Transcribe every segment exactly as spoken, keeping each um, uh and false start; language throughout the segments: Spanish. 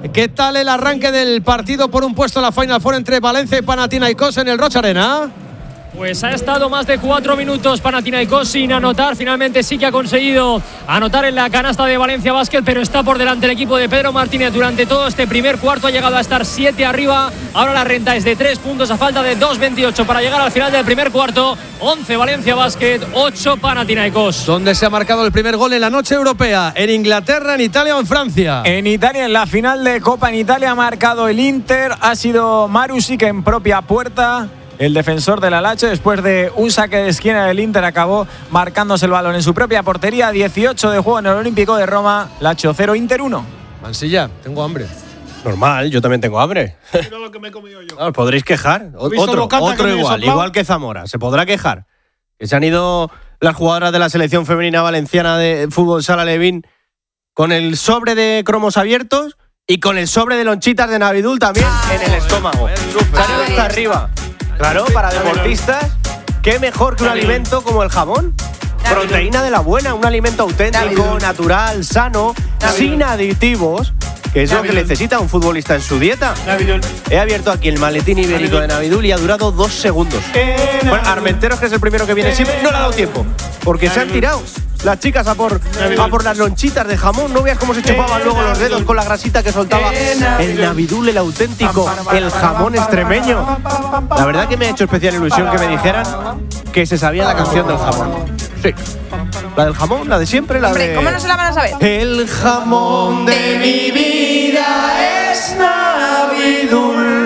¿Qué tal el arranque del partido por un puesto en la Final Four entre Valencia y Panathinaikos en el Roig Arena? Pues ha estado más de cuatro minutos Panathinaikos sin anotar. Finalmente sí que ha conseguido anotar en la canasta de Valencia Basket, pero está por delante el equipo de Pedro Martínez durante todo este primer cuarto. Ha llegado a estar siete arriba. Ahora la renta es de tres puntos a falta de dos veintiocho para llegar al final del primer cuarto. once Valencia Basket, ocho Panathinaikos. ¿Dónde se ha marcado el primer gol en la noche europea? ¿En Inglaterra, en Italia o en Francia? En Italia, en la final de Copa en Italia ha marcado el Inter. Ha sido Marusic en propia puerta. El defensor del Alache, después de un saque de esquina del Inter, acabó marcándose el balón en su propia portería. dieciocho de juego en el Olímpico de Roma. Lazio cero, Inter uno. Mansilla, tengo hambre. Normal, yo también tengo hambre. Mira lo que me he comido yo. Os podréis quejar. Otro, otro igual, igual que Zamora. Se podrá quejar. Que se han ido las jugadoras de la selección femenina valenciana de fútbol sala Levín con el sobre de cromos abiertos y con el sobre de lonchitas de Navidul también ah, en el estómago. Se han ido hasta arriba. Claro, para deportistas, ¿qué mejor que un alimento como el jamón? Proteína de la buena, un alimento auténtico, natural, sano, sin aditivos, que es lo que necesita un futbolista en su dieta. He abierto aquí el maletín ibérico de Navidul y ha durado dos segundos. Bueno, Armenteros, que es el primero que viene siempre, no le ha dado tiempo, porque se han tirado las chicas a por, a por las lonchitas de jamón. No veas cómo se chupaban luego los dedos con la grasita que soltaba el Navidul, el auténtico, el jamón extremeño. La verdad que me ha hecho especial ilusión que me dijeran que se sabía la canción del jamón. Sí, la del jamón, la de siempre, la Hombre, de… ¿cómo no se la van a saber? El jamón de mi vida es Navidul.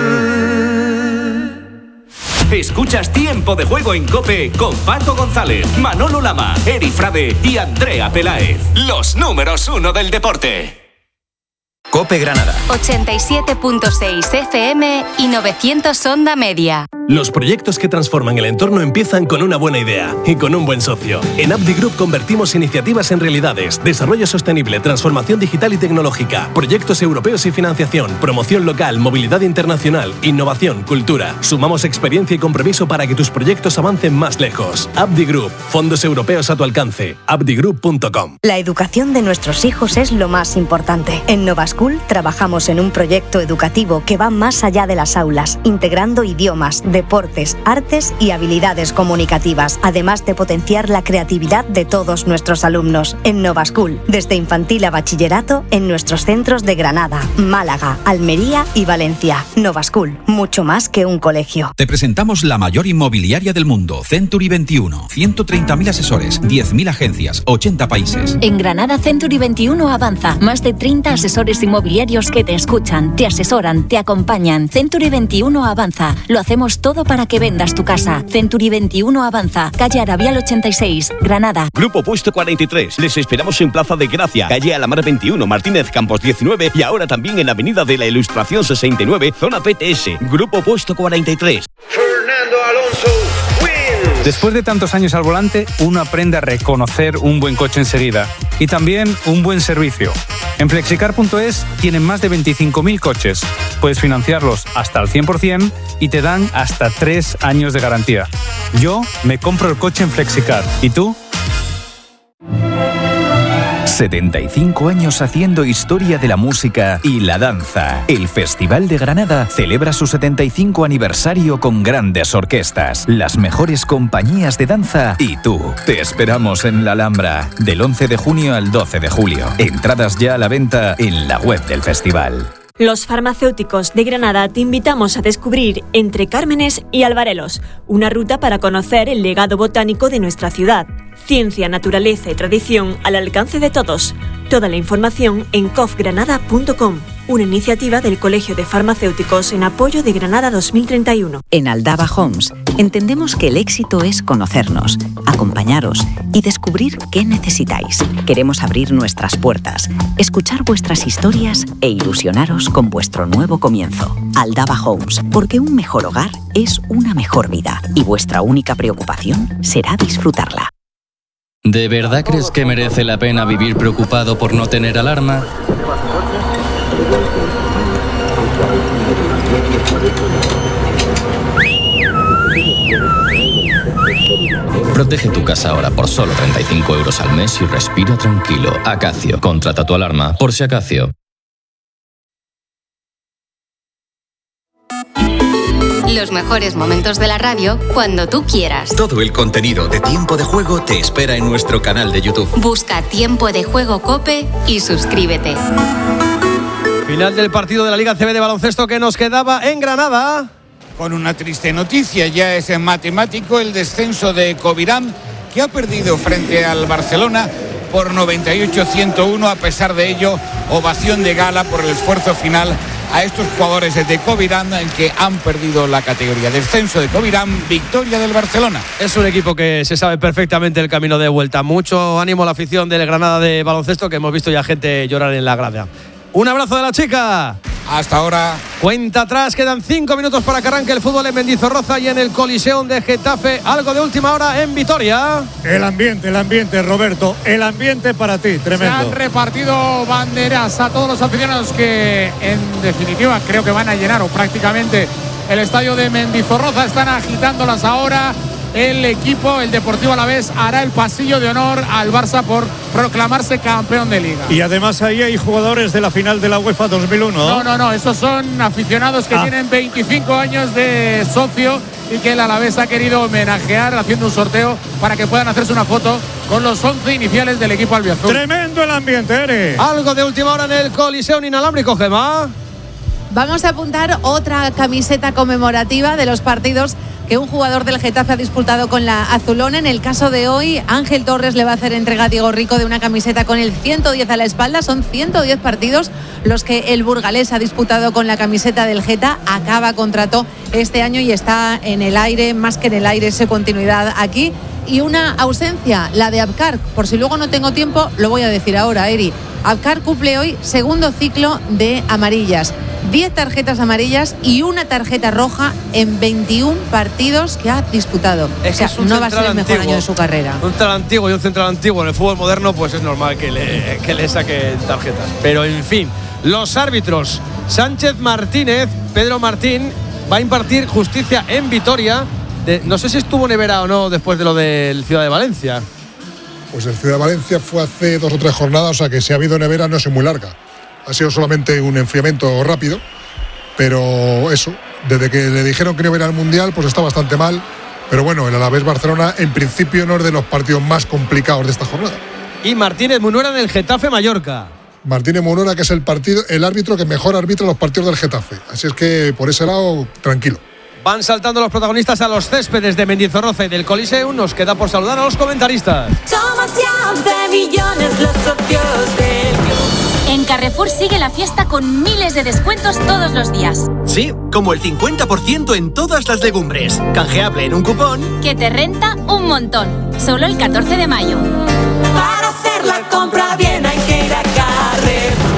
Escuchas Tiempo de Juego en COPE con Paco González, Manolo Lama, Eri Frade y Andrea Peláez. Los números uno del deporte. COPE Granada. ochenta y siete punto seis F M y novecientos onda media. Los proyectos que transforman el entorno empiezan con una buena idea y con un buen socio. En Abdi Group convertimos iniciativas en realidades, desarrollo sostenible, transformación digital y tecnológica, proyectos europeos y financiación, promoción local, movilidad internacional, innovación, cultura. Sumamos experiencia y compromiso para que tus proyectos avancen más lejos. Abdi Group, fondos europeos a tu alcance. abdi group punto com. La educación de nuestros hijos es lo más importante. En Nova School trabajamos en un proyecto educativo que va más allá de las aulas, integrando idiomas, deportes, artes y habilidades comunicativas, además de potenciar la creatividad de todos nuestros alumnos. En Nova School, desde infantil a bachillerato, en nuestros centros de Granada, Málaga, Almería y Valencia. Nova School, mucho más que un colegio. Te presentamos la mayor inmobiliaria del mundo, Century veintiuno. ciento treinta mil asesores, diez mil agencias, ochenta países. En Granada, Century veintiuno avanza. Más de treinta asesores inmobiliarios que te escuchan, te asesoran, te acompañan. Century veintiuno avanza. Lo hacemos todo para que vendas tu casa. Century veintiuno avanza. Calle Arabial ochenta y seis, Granada. Grupo Puesto cuarenta y tres. Les esperamos en Plaza de Gracia, calle Alamar veintiuno, Martínez Campos diecinueve y ahora también en Avenida de la Ilustración sesenta y nueve, zona P T S. Grupo Puesto cuarenta y tres. Fernando Alonso wins. Después de tantos años al volante, uno aprende a reconocer un buen coche enseguida y también un buen servicio. En flexicar punto es tienen más de veinticinco mil coches. Puedes financiarlos hasta al cien por ciento y te dan hasta tres años de garantía. Yo me compro el coche en Flexicar. ¿Y tú? setenta y cinco años haciendo historia de la música y la danza. El Festival de Granada celebra su setenta y cinco aniversario con grandes orquestas, las mejores compañías de danza y tú. Te esperamos en la Alhambra del once de junio al doce de julio. Entradas ya a la venta en la web del festival. Los farmacéuticos de Granada te invitamos a descubrir Entre Cármenes y Albarelos, una ruta para conocer el legado botánico de nuestra ciudad. Ciencia, naturaleza y tradición al alcance de todos. Toda la información en cof granada punto com, una iniciativa del Colegio de Farmacéuticos en apoyo de Granada dos mil treinta y uno. En Aldaba Homes entendemos que el éxito es conocernos, acompañaros y descubrir qué necesitáis. Queremos abrir nuestras puertas, escuchar vuestras historias e ilusionaros con vuestro nuevo comienzo. Aldaba Homes, porque un mejor hogar es una mejor vida y vuestra única preocupación será disfrutarla. ¿De verdad crees que merece la pena vivir preocupado por no tener alarma? Protege tu casa ahora por solo treinta y cinco euros al mes y respira tranquilo. Acacio, contrata tu alarma por si acacio. Los mejores momentos de la radio cuando tú quieras. Todo el contenido de Tiempo de Juego te espera en nuestro canal de YouTube. Busca Tiempo de Juego COPE y suscríbete. Final del partido de la Liga A C B de baloncesto que nos quedaba en Granada. Con una triste noticia, ya es en matemático el descenso de Covirán, que ha perdido frente al Barcelona por noventa y ocho a ciento uno. A pesar de ello, ovación de gala por el esfuerzo final a estos jugadores de Covirán que han perdido la categoría. Descenso de Covirán, victoria del Barcelona. Es un equipo que se sabe perfectamente el camino de vuelta. Mucho ánimo a la afición del Granada de baloncesto, que hemos visto ya gente llorar en la grada. Un abrazo de la chica. Hasta ahora. Cuenta atrás, quedan cinco minutos para que arranque el fútbol en Mendizorroza y en el Coliseum de Getafe. Algo de última hora en Vitoria. El ambiente, el ambiente, Roberto. El ambiente para ti, tremendo. Se han repartido banderas a todos los aficionados que, en definitiva, creo que van a llenar o prácticamente el estadio de Mendizorroza. Están agitándolas ahora. El equipo, el Deportivo Alavés, hará el pasillo de honor al Barça por proclamarse campeón de Liga. Y además ahí hay jugadores de la final de la UEFA dos mil uno. No, no, no, esos son aficionados que ah. tienen veinticinco años de socio y que el Alavés ha querido homenajear haciendo un sorteo para que puedan hacerse una foto con los once iniciales del equipo albiazul. Tremendo el ambiente, Ere. Algo de última hora en el Coliseum inalámbrico, Gemma. Vamos a apuntar otra camiseta conmemorativa de los partidos que un jugador del Getafe ha disputado con la azulona. En el caso de hoy, Ángel Torres le va a hacer entrega a Diego Rico de una camiseta con el ciento diez a la espalda. Son ciento diez partidos los que el burgalés ha disputado con la camiseta del Geta. Acaba contrato este año y está en el aire, más que en el aire, esa continuidad aquí. Y una ausencia, la de Abkar. Por si luego no tengo tiempo, lo voy a decir ahora, Eri. Abkar cumple hoy segundo ciclo de amarillas. diez tarjetas amarillas y una tarjeta roja en veintiún partidos que ha disputado. Es o sea, es un no va a ser el mejor antiguo, año de su carrera. Un central antiguo y un central antiguo en el fútbol moderno, pues es normal que le, que le saquen tarjetas. Pero en fin, los árbitros. Sánchez Martínez, Pedro Martín, va a impartir justicia en Vitoria. De, no sé si estuvo Nevera o no después de lo del Ciudad de Valencia. Pues el Ciudad de Valencia fue hace dos o tres jornadas, o sea que si ha habido nevera no es muy larga. Ha sido solamente un enfriamiento rápido, pero eso, desde que le dijeron que no iba a ir al Mundial, pues está bastante mal. Pero bueno, el Alavés Barcelona en principio no es de los partidos más complicados de esta jornada. Y Martínez Munuera del Getafe Mallorca. Martínez Munuera, que es el partido, el árbitro que mejor arbitra los partidos del Getafe. Así es que por ese lado, tranquilo. Van saltando los protagonistas a los céspedes de Mendizorroza y del Coliseum. Nos queda por saludar a los comentaristas. Somos ya de millones los socios del club. En Carrefour sigue la fiesta con miles de descuentos todos los días. Sí, como el cincuenta por ciento en todas las legumbres. Canjeable en un cupón que te renta un montón. Solo el catorce de mayo. Para hacer la compra bien hay que ir a Carrefour.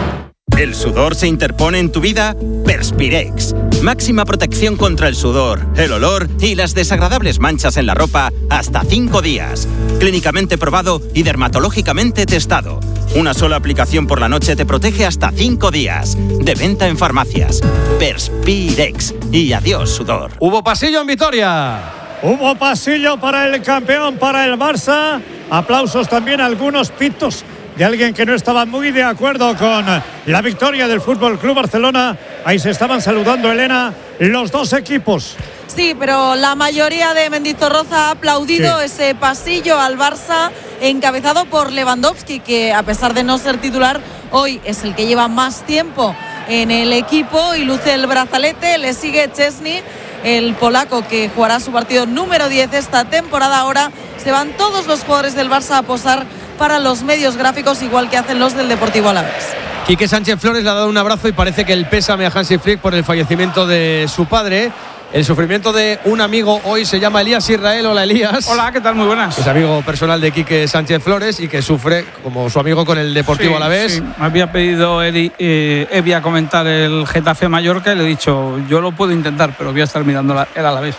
¿El sudor se interpone en tu vida? Perspirex. Máxima protección contra el sudor, el olor y las desagradables manchas en la ropa hasta cinco días. Clínicamente probado y dermatológicamente testado. Una sola aplicación por la noche te protege hasta cinco días. De venta en farmacias. Perspirex. Y adiós, sudor. Hubo pasillo en Vitoria. Hubo pasillo para el campeón, para el Barça. Aplausos también a algunos pitos de alguien que no estaba muy de acuerdo con la victoria del Fútbol Club Barcelona. Ahí se estaban saludando, Elena, los dos equipos. Sí, pero la mayoría de Mendizorroza ha aplaudido sí. ese pasillo al Barça encabezado por Lewandowski, que a pesar de no ser titular, hoy es el que lleva más tiempo en el equipo y luce el brazalete. Le sigue Chesney, el polaco, que jugará su partido número diez esta temporada. Ahora se van todos los jugadores del Barça a posar para los medios gráficos, igual que hacen los del Deportivo Alavés. Quique Sánchez Flores le ha dado un abrazo y parece que el pésame a Hansi Flick por el fallecimiento de su padre. El sufrimiento de un amigo hoy se llama Elías Israel. Hola, Elías. Hola, ¿qué tal? Muy buenas. Es amigo personal de Quique Sánchez Flores y que sufre como su amigo con el Deportivo sí, Alavés. Sí. Me había pedido Evi, eh, Evi a comentar el Getafe Mallorca y le he dicho, yo lo puedo intentar, pero voy a estar mirando la, el Alavés.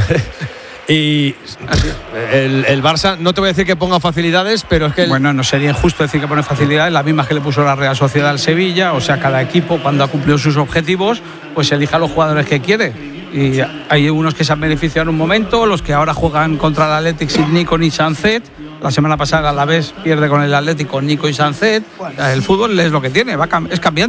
Y el, el Barça, no te voy a decir que ponga facilidades, pero es que… El... Bueno, no sería injusto decir que pone facilidades, las mismas que le puso la Real Sociedad al Sevilla. O sea, cada equipo, cuando ha cumplido sus objetivos, pues elija a los jugadores que quiere. Y hay unos que se han beneficiado en un momento, los que ahora juegan contra el Athletic sin Nico ni Sancet. La semana pasada a la vez pierde con el Atlético Nico y Sancet. El fútbol es lo que tiene, va, es cambiante.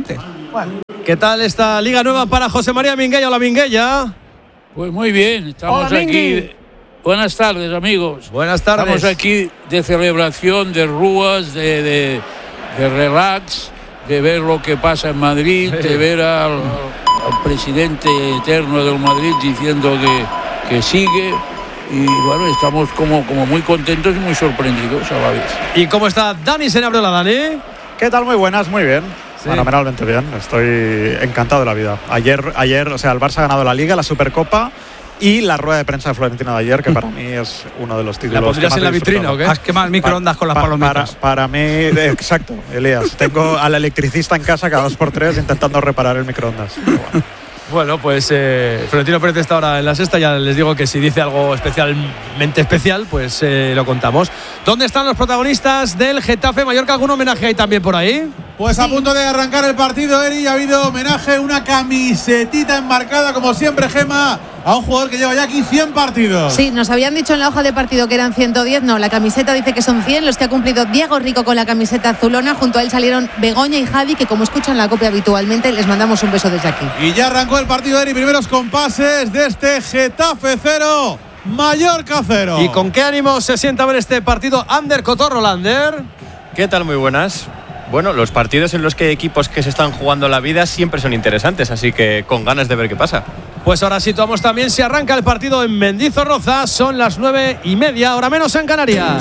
Bueno. ¿Qué tal esta liga nueva para José María Minguella? Hola, Minguella. Pues muy bien, estamos Hola, aquí. Mingui. Buenas tardes, amigos. Buenas tardes. Estamos aquí de celebración, de rúas, de, de, de relax, de ver lo que pasa en Madrid, sí. de ver al, al presidente eterno del Madrid diciendo que, que sigue. Y bueno, estamos como, como muy contentos y muy sorprendidos a la vez. ¿Y cómo está Dani Senabriola, Dani? ¿Qué tal? Muy buenas, muy bien. Sí. Fenomenalmente bien. Estoy encantado de la vida. Ayer, ayer, o sea, el Barça ha ganado la Liga, la Supercopa y la rueda de prensa de Florentino de ayer, que para mí es uno de los títulos. ¿La pondrías que más en la vitrina o qué? Has quemado el microondas con las pa, palomitas. Para, para mí, exacto, Elías. Tengo al electricista en casa cada dos por tres intentando reparar el microondas. Bueno. Bueno, pues eh, Florentino Pérez está ahora en la sexta. Ya les digo que si dice algo especialmente especial, pues eh, lo contamos. ¿Dónde están los protagonistas del Getafe Mallorca? ¿Algún homenaje hay también por ahí? Pues a punto de arrancar el partido, Eri, ha habido homenaje, una camisetita enmarcada, como siempre, Gema, a un jugador que lleva ya aquí cien partidos. Sí, nos habían dicho en la hoja de partido que eran ciento diez, no, la camiseta dice que son cien, los que ha cumplido Diego Rico con la camiseta azulona, junto a él salieron Begoña y Javi, que como escuchan la copia habitualmente, les mandamos un beso desde aquí. Y ya arrancó el partido, Eri, primeros compases de este Getafe cero, Mallorca cero. ¿Y con qué ánimo se sienta a ver este partido? Ander Cotorro, Lander. ¿Qué tal? Muy buenas. Bueno, los partidos en los que hay equipos que se están jugando la vida siempre son interesantes, así que con ganas de ver qué pasa. Pues ahora situamos también si arranca el partido en Mendizorroza. Son las nueve y media, hora menos en Canarias.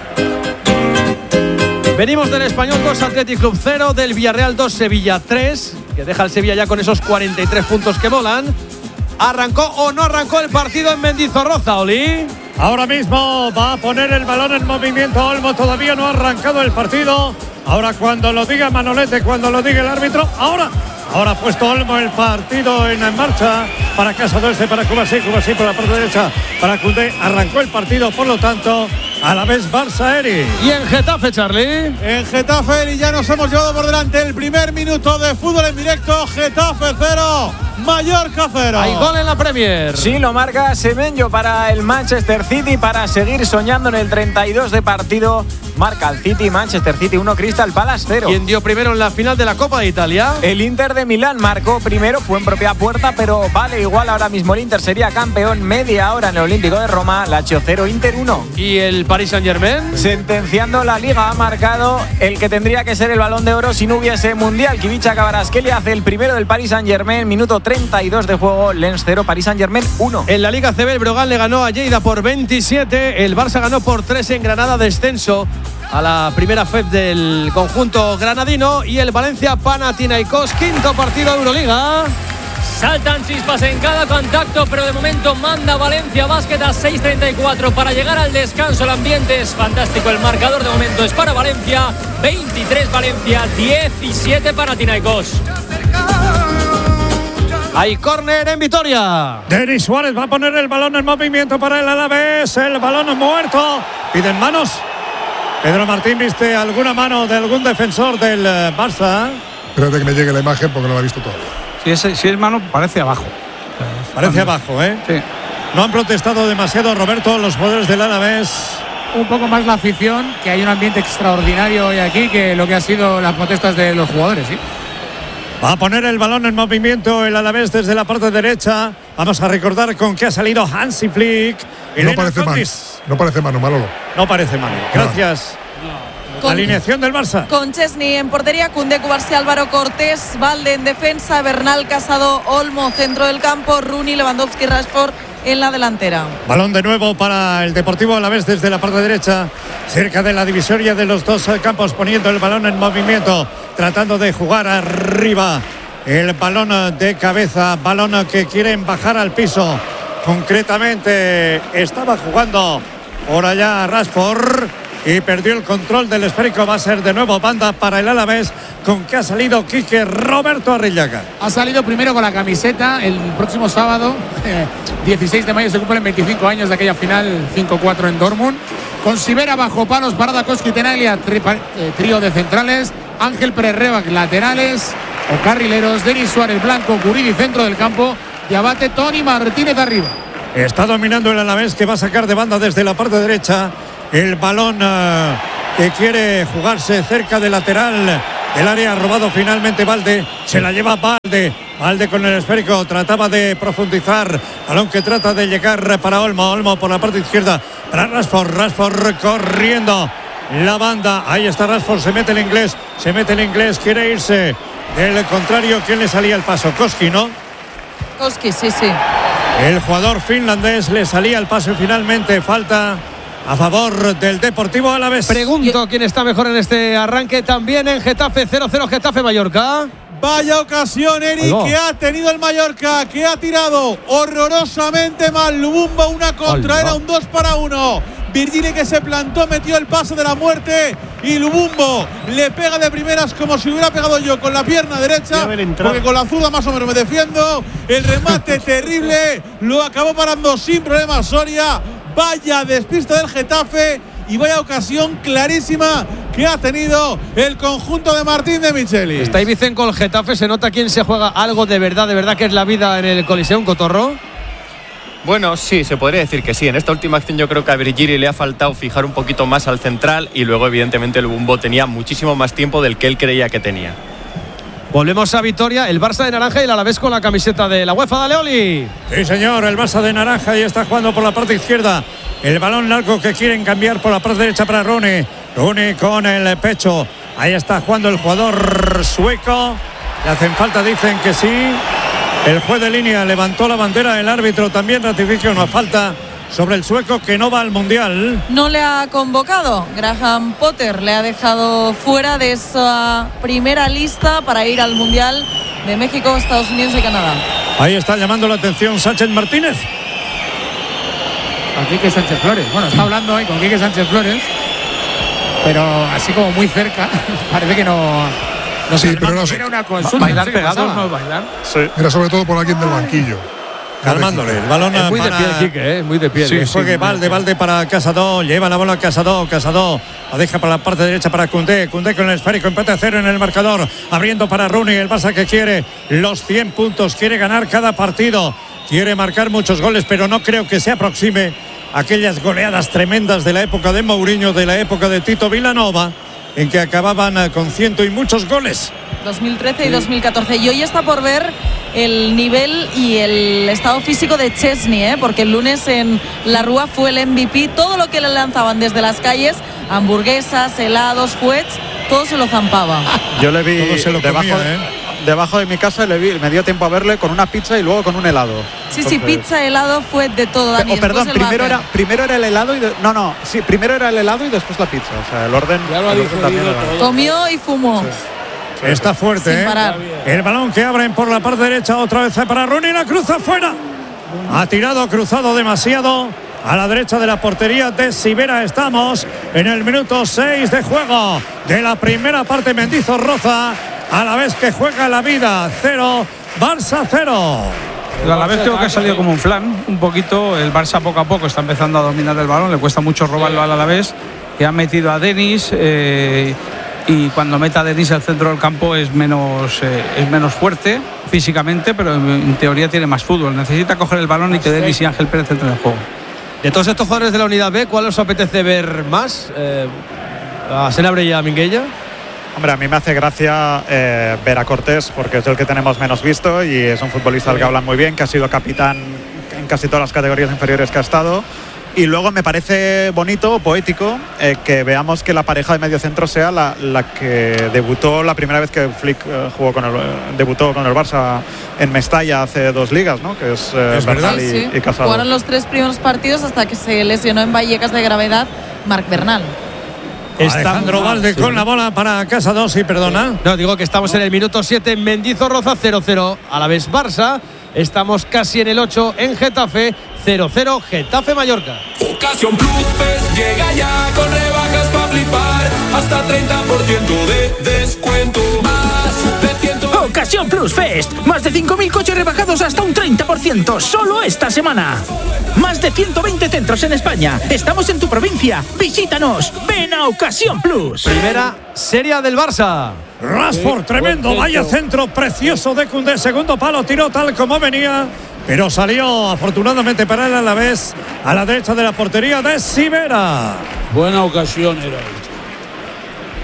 Venimos del Español dos, Athletic Club cero, del Villarreal dos, Sevilla tres, que deja al Sevilla ya con esos cuarenta y tres puntos que volan. ¿Arrancó o no arrancó el partido en Mendizorroza, Oli? Ahora mismo va a poner el balón en movimiento Olmo, todavía no ha arrancado el partido. Ahora cuando lo diga Manolete, cuando lo diga el árbitro, ahora, ahora ha puesto Olmo el partido en marcha para Casa Dulce, para Cuba sí, Cuba sí por la parte derecha, para Koundé, arrancó el partido, por lo tanto, a la vez Barça, Eri. ¿Y en Getafe, Charlie? En Getafe, Eri, ya nos hemos llevado por delante el primer minuto de fútbol en directo. Getafe cero, Mallorca cero. Hay gol en la Premier. Sí, lo marca Semenyo para el Manchester City para seguir soñando en el treinta y dos de partido. Marca el City, Manchester City uno, Crystal Palace cero. ¿Quién dio primero en la final de la Copa de Italia? El Inter de Milán marcó primero, fue en propia puerta, pero vale igual, ahora mismo el Inter sería campeón. Media hora en el Olímpico de Roma, Lazio cero, Inter uno. ¿Y el Paris Saint-Germain? Sentenciando la Liga, ha marcado el que tendría que ser el Balón de Oro si no hubiese Mundial. Kivicha Kvaratskhelia hace el primero del Paris Saint-Germain, minuto treinta y dos de juego, Lens cero, Paris Saint-Germain uno. En la Liga C B, el Brogan le ganó a Lleida por veintisiete, el Barça ganó por tres en Granada, descenso a la primera F E P del conjunto granadino, y el Valencia Panathinaikos, quinto partido de Euroliga. Saltan chispas en cada contacto, pero de momento manda Valencia Basket a seis treinta y cuatro para llegar al descanso. El ambiente es fantástico, el marcador de momento es para Valencia, veintitrés Valencia, diecisiete Panathinaikos. Hay córner en Vitoria. Denis Suárez va a poner el balón en movimiento para el Alavés, el balón muerto, piden manos. Pedro Martín, ¿viste alguna mano de algún defensor del Barça? Espérate que me llegue la imagen porque no la he visto todavía. Si es, si es mano, parece abajo. Parece abajo, ¿eh? Sí. No han protestado demasiado, Roberto, los jugadores del Alavés. Un poco más la afición, que hay un ambiente extraordinario hoy aquí que lo que ha sido las protestas de los jugadores, ¿sí? Va a poner el balón en movimiento el Alavés desde la parte derecha. Vamos a recordar con qué ha salido Hansi Flick. No parece mano, no parece mano, Manolo. No parece mano. Gracias. Con, alineación del Barça. Con Chesney en portería, Koundé, Cubarsí, Álvaro Cortés, Valde en defensa, Bernal, Casado, Olmo, centro del campo, Rooney, Lewandowski, Rashford en la delantera. Balón de nuevo para el Deportivo Alavés desde la parte derecha, cerca de la divisoria de los dos campos, poniendo el balón en movimiento, tratando de jugar arriba. El balón de cabeza, balón que quieren bajar al piso. Concretamente estaba jugando por allá Rashford y perdió el control del esférico. Va a ser de nuevo banda para el Alavés, con que ha salido Quique Roberto Arrillaga. Ha salido primero con la camiseta. El próximo sábado, eh, dieciséis de mayo, se cumplen veinticinco años de aquella final cinco cuatro en Dortmund. Con Sivera bajo palos, Parada, Koski, Tenaglia, tri, eh, trío de centrales, Ángel Pérez Rebac laterales o carrileros, Denis Suárez Blanco, Guridi centro del campo, y Abate, Tony Martínez arriba. Está dominando el Alavés, que va a sacar de banda desde la parte derecha. El balón uh, que quiere jugarse cerca del lateral del área. Ha robado finalmente Valde. Se la lleva Valde. Valde con el esférico. Trataba de profundizar. Balón que trata de llegar para Olmo. Olmo por la parte izquierda. Para Rashford. Rashford corriendo. La banda. Ahí está Rashford. Se mete el inglés. Se mete el inglés. Quiere irse. Del contrario, ¿quién le salía el paso? Koski, ¿no? Koski, sí, sí. El jugador finlandés le salía el paso y finalmente falta a favor del Deportivo Alavés. Pregunto quién está mejor en este arranque también en Getafe. Cero cero Getafe Mallorca. Vaya ocasión, Eric, que ha tenido el Mallorca, que ha tirado horrorosamente mal. Lubumbo, una contra, era un dos para uno. Virgili que se plantó, metió el paso de la muerte y Lubumbo le pega de primeras como si hubiera pegado yo con la pierna derecha, porque con la zurda más o menos me defiendo. El remate terrible, lo acabó parando sin problemas Soria. Vaya despista del Getafe y vaya ocasión clarísima que ha tenido el conjunto de Martín de Michelis. Está Vicen con el Getafe, se nota quién se juega algo de verdad, de verdad que es la vida en el Coliseum, Cotorro. Bueno, sí, se podría decir que sí. En esta última acción yo creo que a Virgili le ha faltado fijar un poquito más al central y luego evidentemente el Lubumbo tenía muchísimo más tiempo del que él creía que tenía. Volvemos a Vitoria, el Barça de naranja y el Alavés con la camiseta de la UEFA. Dale, Oli. Sí, señor, el Barça de naranja y está jugando por la parte izquierda. El balón largo que quieren cambiar por la parte derecha para Rooney. Rooney con el pecho. Ahí está jugando el jugador sueco. Le hacen falta, dicen que sí. El juez de línea levantó la bandera, el árbitro también ratifica una falta sobre el sueco que no va al Mundial. No le ha convocado. Graham Potter le ha dejado fuera de esa primera lista para ir al Mundial de México, Estados Unidos y Canadá. Ahí está llamando la atención Sánchez Martínez. A Quique Sánchez Flores. Bueno, está hablando ahí con Quique Sánchez Flores, pero así como muy cerca. Parece que no... No sí, sé, pero no, no, era una consulta, bailar no sé pegados, no bailar. Sí. Era sobre todo por alguien del banquillo. Calmándole. El balón es muy para... de piel, Quique, ¿eh? Muy de piel. Sí, ¿eh? juegue Valde, Valde para Casado. Lleva la bola a Casado, Casado. La deja para la parte derecha para Koundé. Koundé con el esférico, empate a cero en el marcador. Abriendo para Rooney, el Barça que quiere los cien puntos. Quiere ganar cada partido. Quiere marcar muchos goles, pero no creo que se aproxime a aquellas goleadas tremendas de la época de Mourinho, de la época de Tito Vilanova, en que acababan con ciento y muchos goles. dos mil trece y dos mil catorce. Y hoy está por ver el nivel y el estado físico de Chesney, ¿eh? Porque el lunes en la Rúa fue el M V P. Todo lo que le lanzaban desde las calles, hamburguesas, helados, fuets, todo se lo zampaba. Yo le vi Todo se lo debajo, comía, ¿eh? debajo de mi casa, le vi, me dio tiempo a verle con una pizza y luego con un helado. Sí, sí, Entonces, pizza, helado, fue de todo, Dani. Oh, perdón, Después el primero váter. era, primero era el helado y de, no, no, sí, primero era el helado y después la pizza. O sea, el orden, Ya lo ha el orden también digerido era- todo. Comió y fumó. Está fuerte, Sin ¿eh? parar. El balón que abren por la parte derecha, otra vez para Rooney, la cruza fuera. Ha tirado, cruzado demasiado a la derecha de la portería de Sivera. Estamos en el minuto seis de juego de la primera parte. Mendizorroza, a la vez que juega la vida. Cero, Barça cero. A la vez creo que ha salido como un flan, un poquito. El Barça poco a poco está empezando a dominar el balón, le cuesta mucho robarlo al Alavés, que ha metido a Denis, eh, y cuando meta a Denis al centro del campo es menos, eh, es menos fuerte físicamente, pero en, en teoría tiene más fútbol. Necesita coger el balón y que Denis y Ángel Pérez entren en el juego. De todos estos jugadores de la unidad B, ¿cuál os apetece ver más? Eh, ¿A Senabre y a Minguella? Hombre, a mí me hace gracia eh, ver a Cortés porque es el que tenemos menos visto y es un futbolista del que hablan muy bien, que ha sido capitán en casi todas las categorías inferiores que ha estado. Y luego me parece bonito, poético, eh, que veamos que la pareja de mediocentro sea la, la que debutó la primera vez que Flick eh, jugó con el, eh, debutó con el Barça en Mestalla hace dos ligas, ¿no? Que es, eh, Es Bernal verdad. y, Sí, sí. y Casado. Jugaron los tres primeros partidos hasta que se lesionó en Vallecas de gravedad Marc Bernal. Alejandro Valde con la bola para Casado, sí, perdona. No, digo que estamos en el minuto siete en Mendizorroza, cero cero. A la vez Barça. Estamos casi en el ocho en Getafe, cero cero Getafe Mallorca. Ocasión Plus Fest llega ya con rebajas para flipar, hasta treinta por ciento de descuento. Más de cien. Ocasión Plus Fest. Más de cinco mil coches rebajados hasta un treinta por ciento solo esta semana. Más de ciento veinte centros en España. Estamos en tu provincia. Visítanos. Ven a Ocasión Plus. Primera serie del Barça. Rashford, tremendo, vaya centro precioso de Koundé. Segundo palo, tiró tal como venía, pero salió afortunadamente para él a la vez a la derecha de la portería de Sivera. Buena ocasión era esta.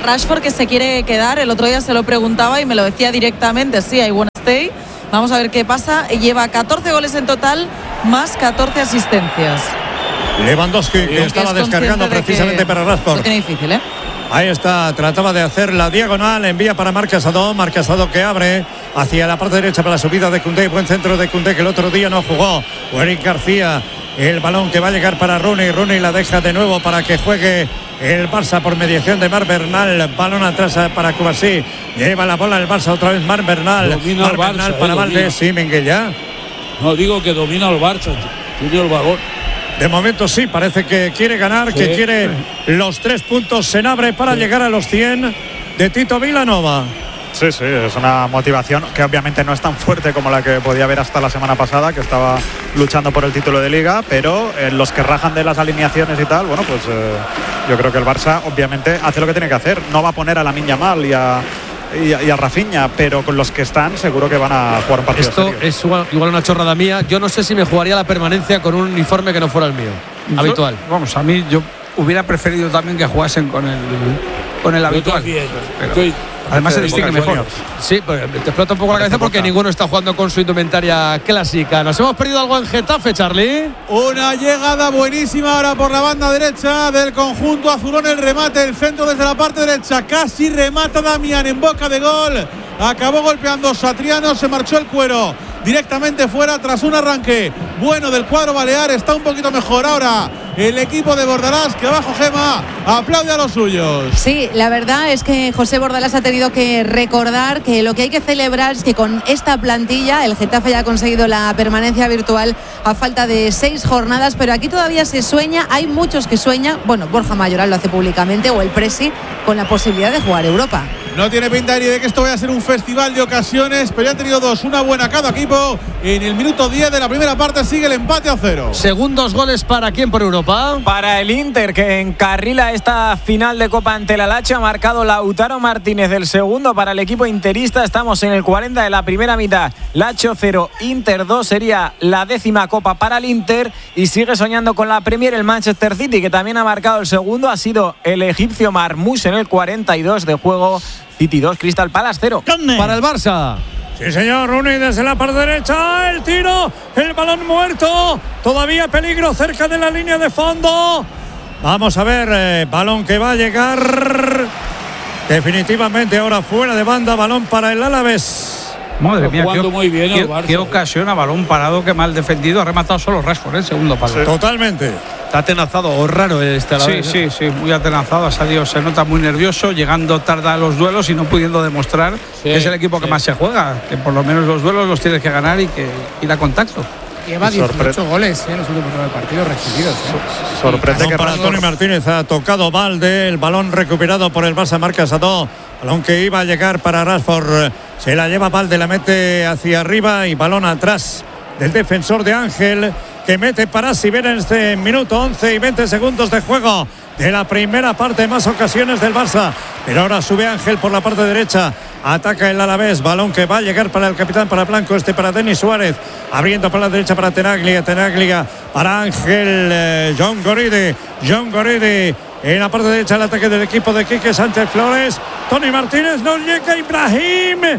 Rashford que se quiere quedar. El otro día se lo preguntaba y me lo decía directamente. Sí, I wanna stay. Vamos a ver qué pasa. Lleva catorce goles en total, más catorce asistencias. Lewandowski, que estaba descargando precisamente para Rashford. Lo tiene difícil, ¿eh? Ahí está, trataba de hacer la diagonal, envía para Marc Casado, Marc Casado que abre hacia la parte derecha para la subida de Koundé, buen centro de Koundé que el otro día no jugó. Eric García, el balón que va a llegar para Rooney, Rooney la deja de nuevo para que juegue el Barça por mediación de Marc Bernal, balón atrás para Kubasi, lleva la bola el Barça otra vez Marc Bernal, domina Marc el Barça, Bernal eh, para domina. Valdés, sí, Minguella. No, digo que domina el Barça, tiene el balón. De momento sí, parece que quiere ganar, Sí. que quiere los tres puntos en abre para Sí. llegar a los cien de Tito Vilanova. Sí, sí, es una motivación que obviamente no es tan fuerte como la que podía haber hasta la semana pasada, que estaba luchando por el título de Liga, pero eh, los que rajan de las alineaciones y tal, bueno, pues eh, yo creo que el Barça obviamente hace lo que tiene que hacer. No va a poner a Lamine Yamal y a, y a, y a Rafinha, pero con los que están seguro que van a jugar un partido Esto serio. es igual, igual una chorrada mía. Yo no sé si me jugaría la permanencia con un uniforme que no fuera el mío, Yo, habitual. Vamos, a mí yo hubiera preferido también que jugasen con el con el Yo habitual. también. Pero Estoy- además se distingue mejor. Sí, pues te explota un poco la cabeza porque ninguno está jugando con su indumentaria clásica. ¿Nos hemos perdido algo en Getafe, Charlie? Una llegada buenísima ahora por la banda derecha del conjunto azulón. El remate, el centro desde la parte derecha. Casi remata Damián en boca de gol. Acabó golpeando Satriano, se marchó el cuero directamente fuera tras un arranque bueno del cuadro balear. Está un poquito mejor ahora el equipo de Bordalás, que abajo Gema aplaude a los suyos. Sí, la verdad es que José Bordalás ha tenido que recordar que lo que hay que celebrar es que con esta plantilla el Getafe ya ha conseguido la permanencia virtual a falta de seis jornadas, pero aquí todavía se sueña, hay muchos que sueñan, bueno, Borja Mayoral lo hace públicamente, o el Presi, con la posibilidad de jugar Europa. No tiene pinta ni de que esto vaya a ser un festival de ocasiones, pero ya han tenido dos, una buena cada equipo. En el minuto diez de la primera parte sigue el empate a cero. Segundos goles para quién por Europa. Para el Inter, que encarrila esta final de Copa ante la Lazio, ha marcado Lautaro Martínez el segundo para el equipo interista. Estamos en el cuarenta de la primera mitad. Lazio cero, Inter dos, sería la décima Copa para el Inter y sigue soñando con la Premier el Manchester City, que también ha marcado el segundo. Ha sido el egipcio Marmoush en el cuarenta y dos de juego. City dos, Crystal Palace cero. Para el Barça. Sí, señor, Rooney desde la parte derecha, el tiro, el balón muerto, todavía peligro cerca de la línea de fondo. Vamos a ver, eh, balón que va a llegar definitivamente ahora fuera de banda, balón para el Alavés. Madre Está mía, jugando qué, muy bien el qué- Barça, qué eh. ocasión a balón parado, que mal defendido, ha rematado solo Rashford, el segundo palo. Totalmente. Está atenazado o raro este Sí, Alavés, sí, sí, muy atenazado, ha salido, se nota muy nervioso, llegando tarde a los duelos y no pudiendo demostrar que es el equipo que sí. más se juega, que por lo menos los duelos los tienes que ganar y que ir a contacto. Lleva Sorpre- dieciocho goles en los últimos nueve partidos recibidos. ¿eh? Sorprende que Balón para Rashford- Toni Martínez, ha tocado Valde, el balón recuperado por el Barça, Marc Casado, balón que iba a llegar para Rashford, se la lleva Valde, la mete hacia arriba y balón atrás del defensor de Ángel, que mete para Sibera en este minuto once y veinte segundos de juego de la primera parte, más ocasiones del Barça, pero ahora sube Ángel por la parte derecha, ataca el Alavés, balón que va a llegar para el capitán, para Blanco, este para Denis Suárez, abriendo para la derecha para Tenaglia, Tenaglia para Ángel, eh, John Goride, John Goride en la parte derecha el ataque del equipo de Quique Sánchez Flores, Toni Martínez, no llega Ibrahim,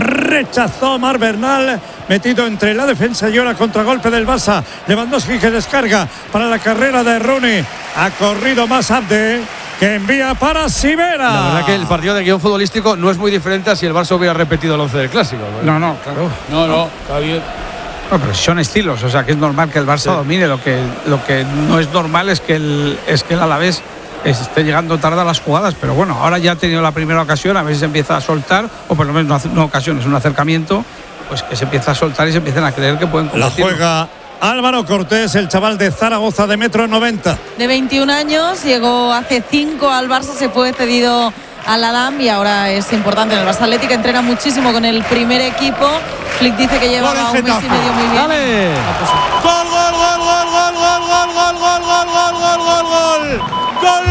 rechazó Marc Bernal, metido entre la defensa y ahora contragolpe del Barça. Lewandowski que descarga para la carrera de Rooney, ha corrido más Abde, que envía para Sibera. La verdad que el partido de guión futbolístico no es muy diferente a si el Barça hubiera repetido el once del Clásico. No, no, claro. No, no, está bien. No, pero son estilos, o sea que es normal que el Barça domine. Lo que, lo que no es normal es que el, es que el Alavés esté llegando tarde a las jugadas, pero bueno, ahora ya ha tenido la primera ocasión, a ver si se empieza a soltar, o por lo menos no, no ocasión, es un acercamiento, pues que se empieza a soltar y se empiezan a creer que pueden La competir. juega Álvaro Cortés, el chaval de Zaragoza de metro noventa. De veintiún años, llegó hace cinco al Barça, se fue cedido al Adam y ahora es importante en el Barça Atlético, entrena muchísimo con el primer equipo. Flick dice que lleva Gol en un mes y Getafe. medio muy bien. ¡Dale! Gol, gol, gol, gol, gol, gol, gol, gol, gol, gol, gol, gol, gol, gol. Gol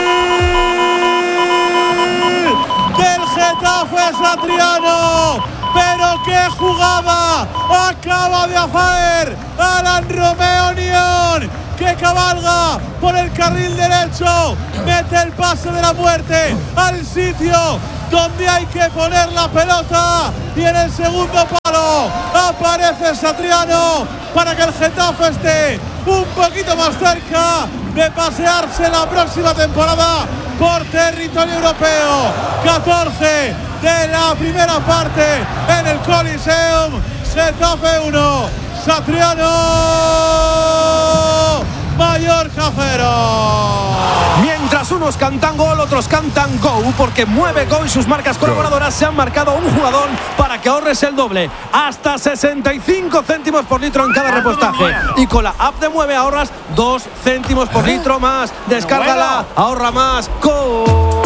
del Getafe Satriano. Pero qué jugada acaba de hacer Alan Romeo Unión. que cabalga por el carril derecho, mete el pase de la muerte al sitio donde hay que poner la pelota, y en el segundo palo aparece Satriano para que el Getafe esté un poquito más cerca de pasearse la próxima temporada por territorio europeo. catorce de la primera parte en el Coliseum. Getafe uno, Satriano, Mallorca cero. Mientras unos cantan gol, otros cantan go, porque mueve go y sus marcas colaboradoras se han marcado un jugador para que ahorres el doble, hasta sesenta y cinco céntimos por litro en cada repostaje. Y con la app de Mueve ahorras dos céntimos por litro más. Descárgala, ahorra más. Go.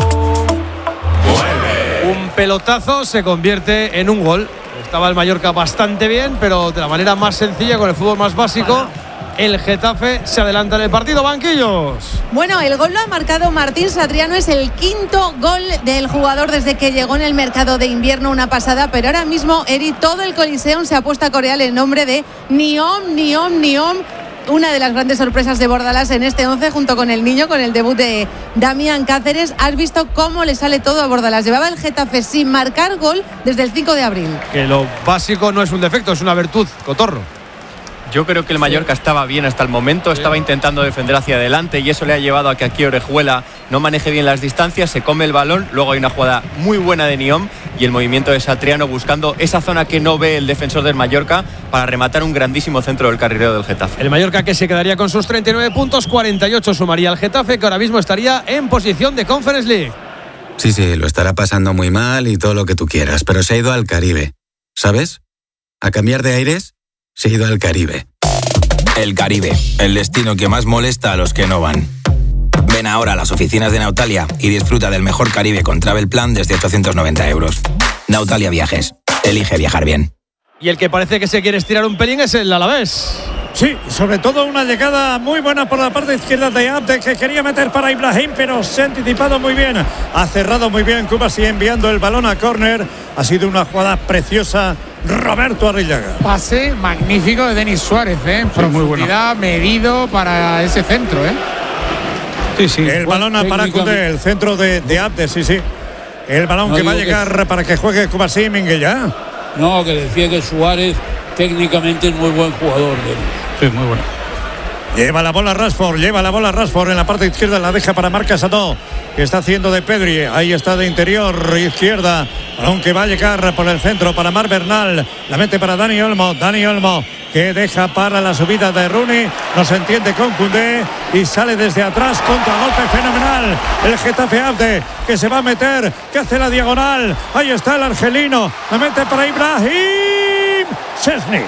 Un pelotazo se convierte en un gol. Estaba el Mallorca bastante bien, pero de la manera más sencilla, con el fútbol más básico, el Getafe se adelanta en el partido. Banquillos. Bueno, el gol lo ha marcado Martín Satriano. Es el quinto gol del jugador desde que llegó en el mercado de invierno, una pasada. Pero ahora mismo, Eri, todo el Coliseum se ha puesto a corear el nombre de Niom, Niom, Niom. Una de las grandes sorpresas de Bordalás en este once, junto con el niño, con el debut de Damián Cáceres. Has visto cómo le sale todo a Bordalás. Llevaba el Getafe sin marcar gol desde el cinco de abril. Que lo básico no es un defecto, es una virtud, Cotorro. Yo creo que el Mallorca estaba bien hasta el momento, estaba intentando defender hacia adelante, y eso le ha llevado a que aquí Orejuela no maneje bien las distancias, se come el balón. Luego hay una jugada muy buena de Niom y el movimiento de Satriano buscando esa zona que no ve el defensor del Mallorca para rematar un grandísimo centro del carrilero del Getafe. El Mallorca, que se quedaría con sus treinta y nueve puntos, cuarenta y ocho sumaría al Getafe, que ahora mismo estaría en posición de Conference League. Sí, sí, lo estará pasando muy mal y todo lo que tú quieras, pero se ha ido al Caribe, ¿sabes? A cambiar de aires, se ha ido al Caribe. El Caribe, el destino que más molesta a los que no van. Ven ahora a las oficinas de Nautalia y disfruta del mejor Caribe con Travel Plan desde ochocientos noventa euros. Nautalia Viajes. Elige viajar bien. Y el que parece que se quiere estirar un pelín es el Alavés. Sí, sobre todo una llegada muy buena por la parte izquierda de Abde, que quería meter para Ibrahim, pero se ha anticipado muy bien. Ha cerrado muy bien Kubasi, enviando el balón a córner. Ha sido una jugada preciosa. Roberto Arrillaga. Pase magnífico de Denis Suárez, ¿eh? En profundidad, medido para ese centro, ¿eh? Sí, sí. El balón a para Koundé, el centro de, de Abde, sí, sí. El balón no, que va a llegar que... para que juegue Kubasi Minguella. No, que decía que Suárez técnicamente es muy buen jugador. Denis. Sí, muy bueno. Lleva la bola Rashford, lleva la bola Rashford en la parte izquierda, la deja para Marc Casado, que está haciendo de Pedri. Ahí está de interior izquierda, aunque va a llegar por el centro para Marc Bernal, la mete para Dani Olmo, Dani Olmo que deja para la subida de Rooney, no se entiende con Koundé y sale desde atrás, contragolpe fenomenal. El Getafe Abde, que se va a meter, que hace la diagonal, ahí está el argelino, la mete para Ibrahim Szczesny.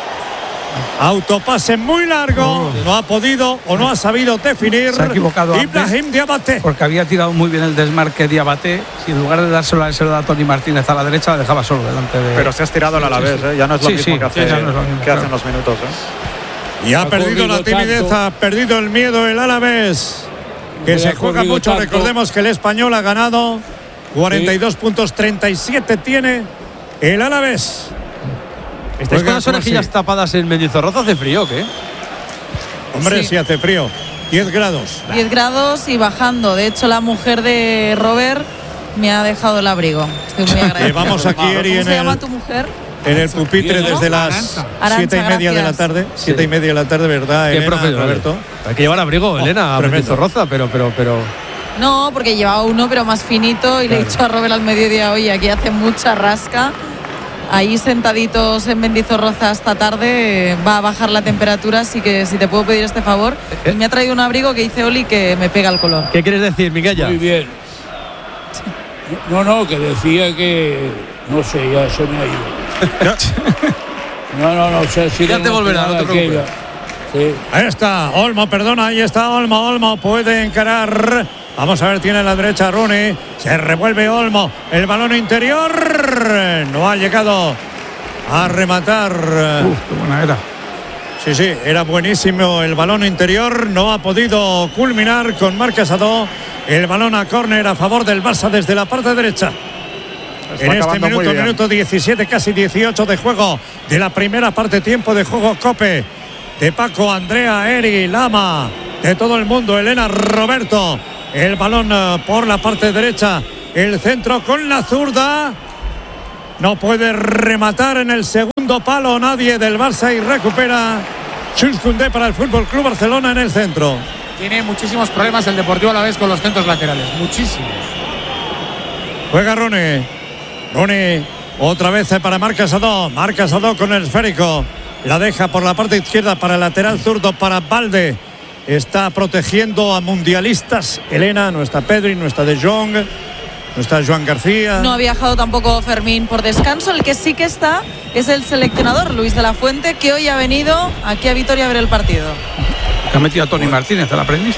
Autopase muy largo, no ha podido o no ha sabido definir. Se ha equivocado Ibrahim Diabaté, porque había tirado muy bien el desmarque Diabaté, y en lugar de dárselo a él, se lo da a Tony Martínez a la derecha, la dejaba solo delante de. Pero se ha estirado al Alavés, sí, sí. ¿eh? Ya no es lo sí, mismo sí, que, hace, sí, no es lo mismo, que claro. hace unos minutos. ¿eh? Y ha, ha perdido la timidez, tanto. ha perdido el miedo el Alavés, que se juega mucho. Tanto. Recordemos que el Español ha ganado cuarenta y dos sí. puntos, treinta y siete tiene el Alavés. ¿Estáis con las orejillas tapadas en Mendizorroza? ¿Hace frío o qué? Hombre, sí. sí hace frío. diez grados. diez grados y bajando. De hecho, la mujer de Robert me ha dejado el abrigo. Estoy muy agradecida. Llevamos aquí, Eri, ¿Cómo en se el, llama tu mujer? En el pupitre desde las Arancha, siete y media gracias. de la tarde. Siete sí. y media de la tarde, ¿verdad, Qué Elena, profe, Roberto? Hay que llevar abrigo, Elena, oh, a Mendizorroza, pero, pero, pero... No, porque llevaba uno, pero más finito, y claro. Le he dicho a Robert al mediodía, oye, aquí hace mucha rasca. Ahí sentaditos en Mendizorroza esta tarde, va a bajar la temperatura, así que si te puedo pedir este favor. Y me ha traído un abrigo que dice Oli que me pega el color. ¿Qué quieres decir, Miguel? Muy bien. No, no, que decía que... No sé, ya se me ha ido. No, no, no, o sea, si ya te volverá, no te preocupes. Sí. Ahí está, Olmo, perdona, ahí está Olmo, Olmo puede encarar. Vamos a ver, tiene la derecha Rooney, se revuelve Olmo, el balón interior, no ha llegado a rematar. Uf, qué buena era. Sí, sí, era buenísimo el balón interior, no ha podido culminar con Marc Casado. El balón a córner a favor del Barça desde la parte derecha. Está en este minuto, minuto diecisiete, casi dieciocho de juego de la primera parte, tiempo de juego Cope de Paco, Andrea, Eri, Lama, de todo el mundo, Elena, Roberto. El balón por la parte derecha, el centro con la zurda. No puede rematar en el segundo palo nadie del Barça y recupera Jules Koundé para el Fútbol Club Barcelona en el centro. Tiene muchísimos problemas el Deportivo Alavés con los centros laterales, muchísimos. Juega Rune. Rune otra vez para Marc Casado. Marc Casado con el esférico. La deja por la parte izquierda para el lateral zurdo para Valde. Está protegiendo a mundialistas. Elena, no está Pedri, no está De Jong, no está Joan García. No ha viajado tampoco Fermín por descanso. El que sí que está es el seleccionador Luis de la Fuente, que hoy ha venido aquí a Vitoria a ver el partido. Ha metido a Tony Martínez, el aprendiz.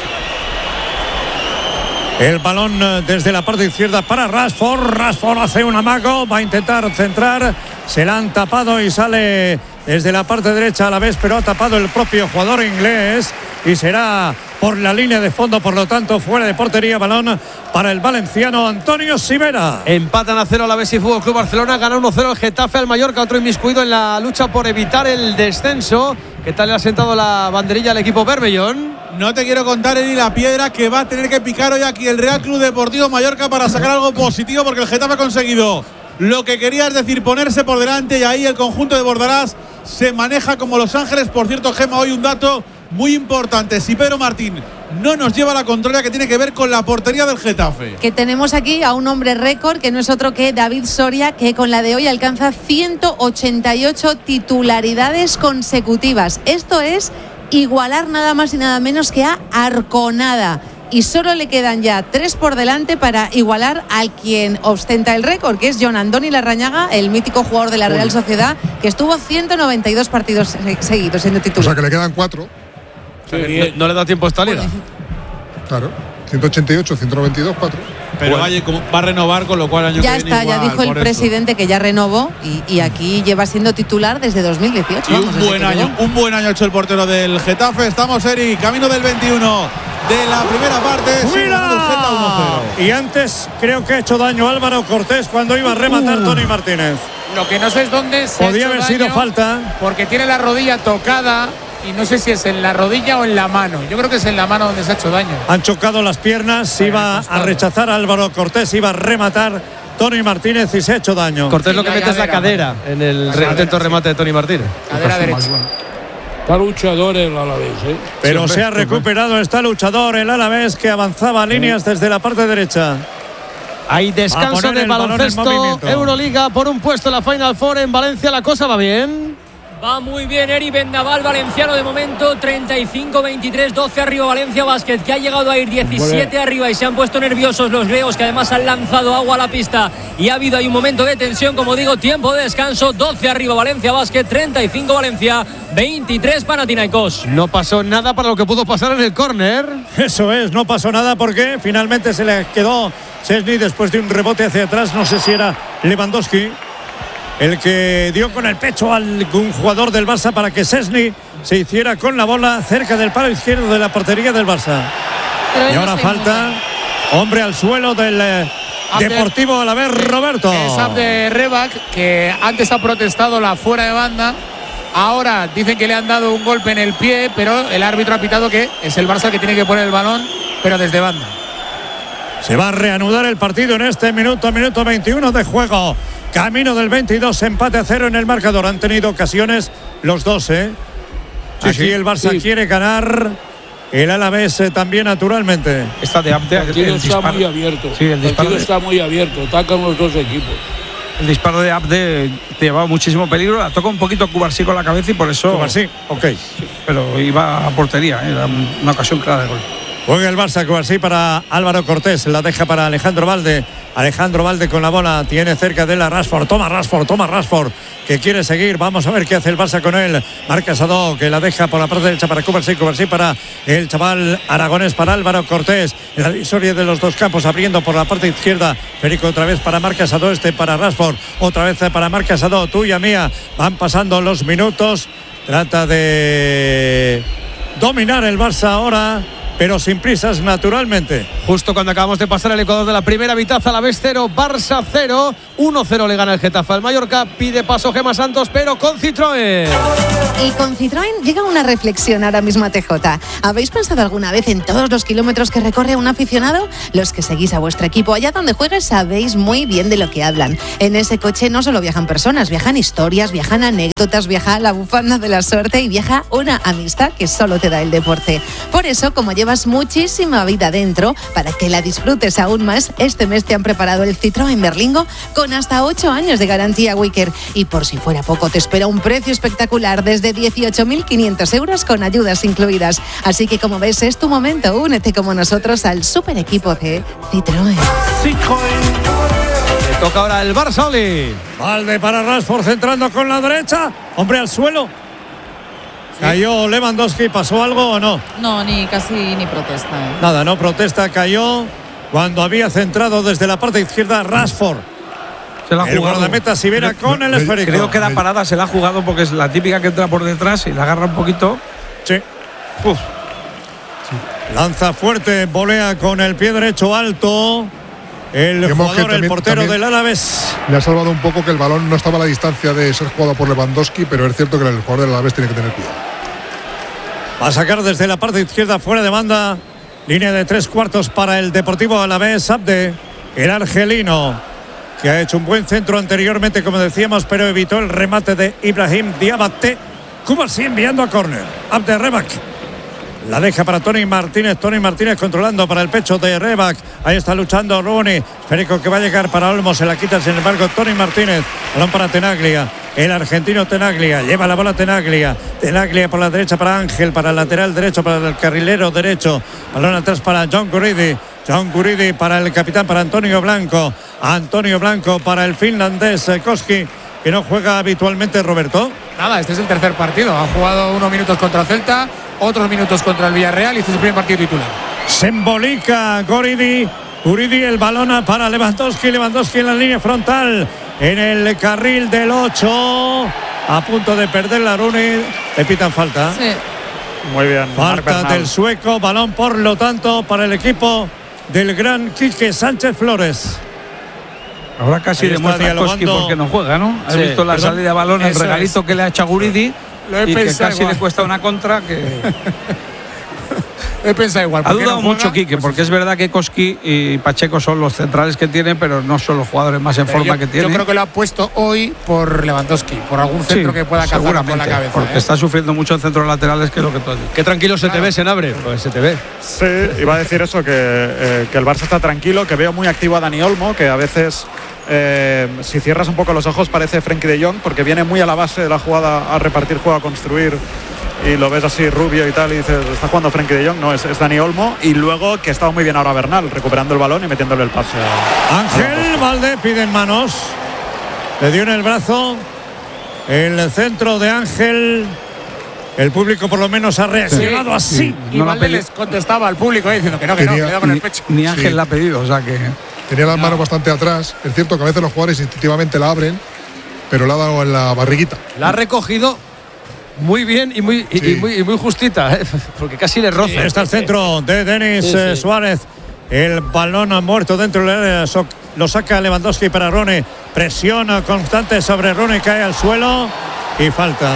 El balón desde la parte izquierda para Rashford. Rashford hace un amago, va a intentar centrar. Se la han tapado y sale desde la parte derecha a la vez, pero ha tapado el propio jugador inglés y será por la línea de fondo, por lo tanto fuera de portería. Balón para el valenciano Antonio Sivera. Empatan a cero a la vez y Fútbol Club Barcelona. Gana uno cero el Getafe al Mallorca, otro inmiscuido en la lucha por evitar el descenso. ¿Qué tal le ha sentado la banderilla al equipo Bermellón? No te quiero contar, Eri, la piedra que va a tener que picar hoy aquí el Real Club Deportivo Mallorca para sacar algo positivo, porque el Getafe ha conseguido lo que quería, es decir, ponerse por delante, y ahí el conjunto de Bordalás se maneja como Los Ángeles. Por cierto, Gema, hoy un dato muy importante: si Pedro Martín no nos lleva la contraria, que tiene que ver con la portería del Getafe. Que tenemos aquí a un hombre récord, que no es otro que David Soria, que con la de hoy alcanza ciento ochenta y ocho titularidades consecutivas. Esto es igualar nada más y nada menos que a Arconada. Y solo le quedan ya tres por delante para igualar al quien ostenta el récord, que es Jon Andoni Larrañaga, el mítico jugador de la Real Sociedad, que estuvo ciento noventa y dos partidos seguidos siendo titular. O sea que le quedan cuatro. Sí, no, no le da tiempo a esta liga. Claro, ciento ochenta y ocho, ciento noventa y dos, cuatro. Pero vaya, va a renovar, con lo cual año ya que está, viene ya igual, dijo el presidente eso, que ya renovó y, y aquí lleva siendo titular desde dos mil dieciocho. Y vamos, un buen año, llegó. un buen año ha hecho el portero del Getafe. Estamos, Eri, camino del veintiuno de la primera parte. ¡Mira! Y antes creo que ha hecho daño Álvaro Cortés cuando iba a rematar uh. Tony Martínez. Lo que no sé es dónde se podía ha hecho haber daño, sido falta, porque tiene la rodilla tocada. Y no sé si es en la rodilla o en la mano. Yo creo que es en la mano donde se ha hecho daño. Han chocado las piernas, iba a rechazar a Álvaro Cortés, iba a rematar Tony Martínez y se ha hecho daño. Cortés sí, lo que mete es la cadera en el cadera, intento sí. remate de Tony Martínez. Cadera derecha. Está luchador el Alavés, ¿eh? Pero sí, se ha recuperado, está luchador el Alavés, que avanzaba a líneas desde la parte derecha. Hay descanso de baloncesto, Euroliga por un puesto en la Final Four en Valencia. La cosa va bien. Va muy bien Eri Vendaval, valenciano de momento, treinta y cinco veintitrés, doce arriba Valencia Basket, que ha llegado a ir diecisiete arriba y se han puesto nerviosos los leos, que además han lanzado agua a la pista y ha habido ahí un momento de tensión, como digo, tiempo de descanso, doce arriba Valencia Basket, treinta y cinco Valencia, veintitrés Panathinaikos. No pasó nada para lo que pudo pasar en el córner. Eso es, no pasó nada porque finalmente se le quedó Szczesny después de un rebote hacia atrás, no sé si era Lewandowski el que dio con el pecho a algún jugador del Barça para que Szczesny se hiciera con la bola cerca del palo izquierdo de la portería del Barça. Y ahora falta, hombre al suelo del eh, Deportivo Alavés, Roberto. Es Abde Rebac, que antes ha protestado la fuera de banda. Ahora dicen que le han dado un golpe en el pie, pero el árbitro ha pitado que es el Barça que tiene que poner el balón, pero desde banda. Se va a reanudar el partido en este minuto, minuto veintiuno de juego. Camino del veintidós, empate a cero en el marcador. Han tenido ocasiones los dos, ¿eh? Sí, Aquí sí, el Barça sí. quiere ganar. El Alavés eh, también, naturalmente. Está de Abde. El partido el está disparo. muy abierto. Sí, el, el partido de... está muy abierto. Atacan los dos equipos. El disparo de Abde te llevaba muchísimo peligro. La toca un poquito Cubarsí con la cabeza y por eso. Cubarsí, ok. Sí, pero iba a portería. ¿eh? Era una ocasión clara de gol. Juega el Barça, Cubarsí para Álvaro Cortés. La deja para Alejandro Valde. Alejandro Valde con la bola, tiene cerca de la Rashford, toma Rashford, toma Rashford, que quiere seguir, vamos a ver qué hace el Barça con él. Marc Casado, que la deja por la parte derecha para Cubarsí, Cubarsí para el chaval aragonés, para Álvaro Cortés, la divisoria de los dos campos, abriendo por la parte izquierda, Federico otra vez para Marc Casado, este para Rashford, otra vez para Marc Casado, tuya mía, van pasando los minutos, trata de dominar el Barça ahora, pero sin prisas, naturalmente. Justo cuando acabamos de pasar el Ecuador de la primera mitad, Alavés cero, Barça cero, uno cero le gana el Getafe al Mallorca, pide paso Gemma Santos, pero con Citroën. Y con Citroën llega una reflexión ahora mismo a T J. ¿Habéis pensado alguna vez en todos los kilómetros que recorre un aficionado? Los que seguís a vuestro equipo, allá donde juegues, sabéis muy bien de lo que hablan. En ese coche no solo viajan personas, viajan historias, viajan anécdotas, viaja la bufanda de la suerte y viaja una amistad que solo te da el deporte. Por eso, como llevas muchísima vida dentro, para que la disfrutes aún más, este mes te han preparado el Citroën Berlingo con hasta ocho años de garantía Wicker. Y por si fuera poco, te espera un precio espectacular desde dieciocho mil quinientos euros con ayudas incluidas. Así que, como ves, es tu momento. Únete como nosotros al super equipo de Citroën. Le toca ahora el Barça, Oli. Valde para Rashford, centrando con la derecha. Hombre al suelo. ¿Sí? Cayó Lewandowski. ¿Pasó algo o no? No, ni casi ni protesta. ¿eh? Nada, no protesta. Cayó cuando había centrado desde la parte izquierda Rashford. Se la ha el jugado. guardameta Sibera con el esférico. Creo que la parada se la ha jugado porque es la típica que entra por detrás y la agarra un poquito. Sí. Uf. Lanza fuerte, volea con el pie derecho alto. El Digamos jugador, también, el portero también del Alavés. Le ha salvado un poco que el balón no estaba a la distancia de ser jugado por Lewandowski, pero es cierto que el jugador del Alavés tiene que tener cuidado. Va a sacar desde la parte izquierda, fuera de banda. Línea de tres cuartos para el Deportivo Alavés. Abde, el argelino, que ha hecho un buen centro anteriormente, como decíamos, pero evitó el remate de Ibrahim Diabate. Kubasi enviando a córner. Abde Rebak. La deja para Tony Martínez. Tony Martínez controlando para el pecho de Rebak. Ahí está luchando Rooney. Esférico que va a llegar para Olmo. Se la quita, sin embargo, Tony Martínez. Balón para Tenaglia. El argentino Tenaglia. Lleva la bola Tenaglia. Tenaglia por la derecha para Ángel. Para el lateral derecho, para el carrilero derecho. Balón atrás para John Guridi. John Guridi para el capitán, para Antonio Blanco. Antonio Blanco para el finlandés Koski, que no juega habitualmente, Roberto. Nada, este es el tercer partido. Ha jugado unos minutos contra Celta, otros minutos contra el Villarreal y este es el primer partido titular. Se embolica Guridi. Guridi, el balón para Lewandowski. Lewandowski en la línea frontal. En el carril del ocho. A punto de perder la Rooney. Le pitan falta. Sí. Muy bien. Falta del sueco. Balón, por lo tanto, para el equipo del gran Quique Sánchez Flores. Ahora casi demuestra Koski porque no juega, ¿no? Has sí. visto la Perdón, salida de balón, el regalito es. que le ha hecho a Guridi y que casi igual. le cuesta una contra que... He pensado igual. Ha dudado no mucho Quique, porque es verdad que Koski y Pacheco son los centrales que tiene, pero no son los jugadores más en pero forma yo, que tiene. Yo creo que lo ha puesto hoy por Lewandowski, por algún centro sí, que pueda cazar con la cabeza. Porque ¿eh? está sufriendo mucho en centros laterales, que es lo que tú has dicho. Qué tranquilo se claro. te ve, Senabre. Pues se te ve. Sí, iba a decir eso, que, eh, que el Barça está tranquilo, que veo muy activo a Dani Olmo, que a veces... Eh, si cierras un poco los ojos parece Frenkie de Jong, porque viene muy a la base de la jugada, a repartir juego, a construir, y lo ves así rubio y tal y dices, está jugando Frenkie de Jong, no, es, es Dani Olmo. Y luego que estaba muy bien ahora Bernal, recuperando el balón y metiéndole el pase a Ángel Valde. Pide en manos, le dio en el brazo el centro de Ángel. El público por lo menos ha reaccionado sí, así sí. Y no Valde les contestaba al público eh, diciendo que no, que Tenía, no, que le da con ni, el pecho. Ni Ángel sí. la ha pedido, o sea que... Tenía las manos bastante atrás. Es cierto que a veces los jugadores instintivamente la abren, pero la ha dado en la barriguita. La ha recogido muy bien y muy, sí. y, y muy, y muy justita, ¿eh? Porque casi le roza. Sí, está el centro de Denis sí, sí. Suárez. El balón ha muerto dentro del área. Lo saca Lewandowski para Rooney. Presiona constante sobre Rooney. Cae al suelo y falta.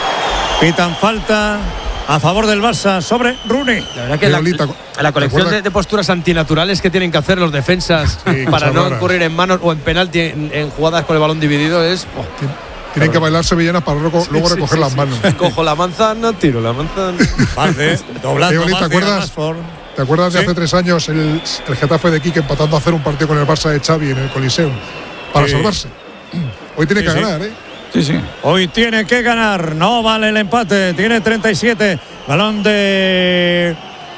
Pitan falta a favor del Barça sobre Rooney. La verdad que la, la colección de, de posturas antinaturales que tienen que hacer los defensas sí, para no incurrir en manos o en penalti en, en jugadas con el balón dividido es... Oh, Tienen que bailar sevillanas para luego, luego sí, recoger sí, las sí, manos. Sí. Cojo la manzana, tiro la manzana. Vale, doblando. ¿Te acuerdas, ¿te acuerdas de ¿Sí? hace tres años el, el Getafe de Quique empatando a hacer un partido con el Barça de Xavi en el Coliseum para sí. salvarse? Hoy tiene sí, que sí. ganar, ¿eh? Sí, sí. Hoy tiene que ganar. No vale el empate. Tiene treinta y siete. Balón de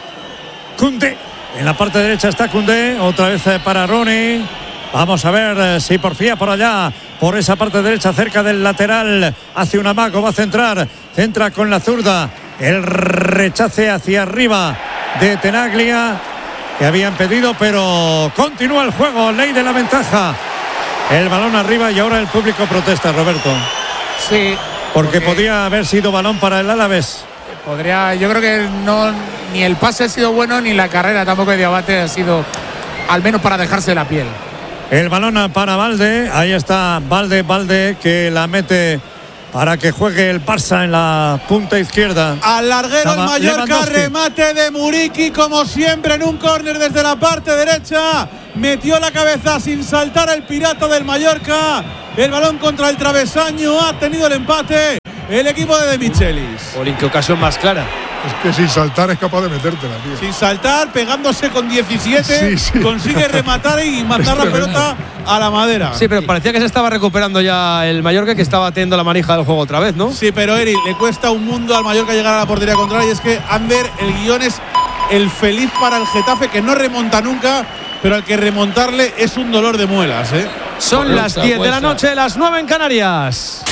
Koundé. En la parte derecha está Koundé. Otra vez para Rooney. Vamos a ver si porfía por allá, por esa parte derecha, cerca del lateral. Hace un amago, va a centrar. Centra con la zurda. El rechace hacia arriba de Tenaglia, que habían pedido, pero continúa el juego. Ley de la ventaja. El balón arriba y ahora el público protesta, Roberto. Sí. Porque, porque podía haber sido balón para el Alavés. Podría, yo creo que no, ni el pase ha sido bueno, ni la carrera tampoco de Diabate ha sido, al menos para dejarse la piel. El balón para Valde, ahí está Valde, Valde que la mete para que juegue el Barça en la punta izquierda. Al larguero el Tama- Mallorca, Lewandowski. remate de Muriqui, como siempre en un córner desde la parte derecha. Metió la cabeza sin saltar el pirata del Mallorca. El balón contra el travesaño, ha tenido el empate el equipo de De Michelis. Olin, qué ocasión más clara. Es que sin saltar es capaz de metértela, tío. Sin saltar, pegándose con diecisiete, Sí, sí. consigue rematar y mandar la pelota a la madera. Sí, pero parecía que se estaba recuperando ya el Mallorca, que estaba teniendo la manija del juego otra vez, ¿no? Sí, pero Eri, le cuesta un mundo al Mallorca llegar a la portería contraria. Y es que Ander, el guión es el feliz para el Getafe, que no remonta nunca, pero al que remontarle es un dolor de muelas, ¿eh? Son Correcta, las diez de la puesta. noche, las nueve en Canarias.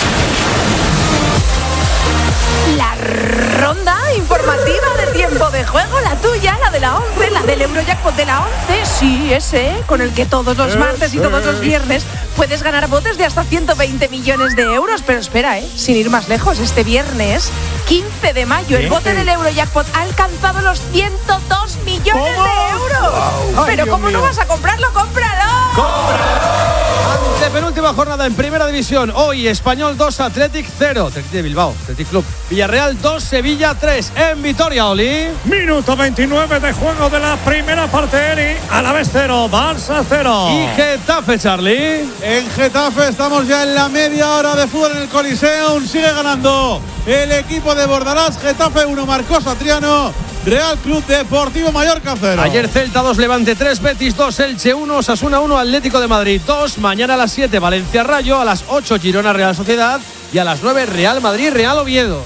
La ronda informativa de tiempo de juego, la tuya, la de la once, la del Eurojackpot de la once, sí, ese, con el que todos los martes y todos los viernes puedes ganar botes de hasta ciento veinte millones de euros. Pero espera, ¿eh? Sin ir más lejos, este viernes, quince de mayo, el bote del Eurojackpot ha alcanzado los ciento dos millones de euros. Wow. Pero Ay, ¿cómo Dios no mío. vas a comprarlo? ¡Cómpralo! Penúltima jornada en Primera División. Hoy Español dos, Athletic cero. Athletic de Bilbao, Athletic Club. Villarreal dos, Sevilla tres. En Vitoria, Oli. Minuto veintinueve de juego de la primera parte, Eri. A la vez cero, Barça cero. Y Getafe, Charlie. En Getafe estamos ya en la media hora de fútbol en el Coliseum. Sigue ganando el equipo de Bordalás. Getafe uno, marcó Satriano. Real Club Deportivo Mallorca cero. Ayer Celta dos, Levante tres, Betis dos, Elche uno, Osasuna uno, Atlético de Madrid dos. Mañana a las siete, Valencia Rayo. A las ocho, Girona Real Sociedad. Y a las nueve, Real Madrid Real Oviedo.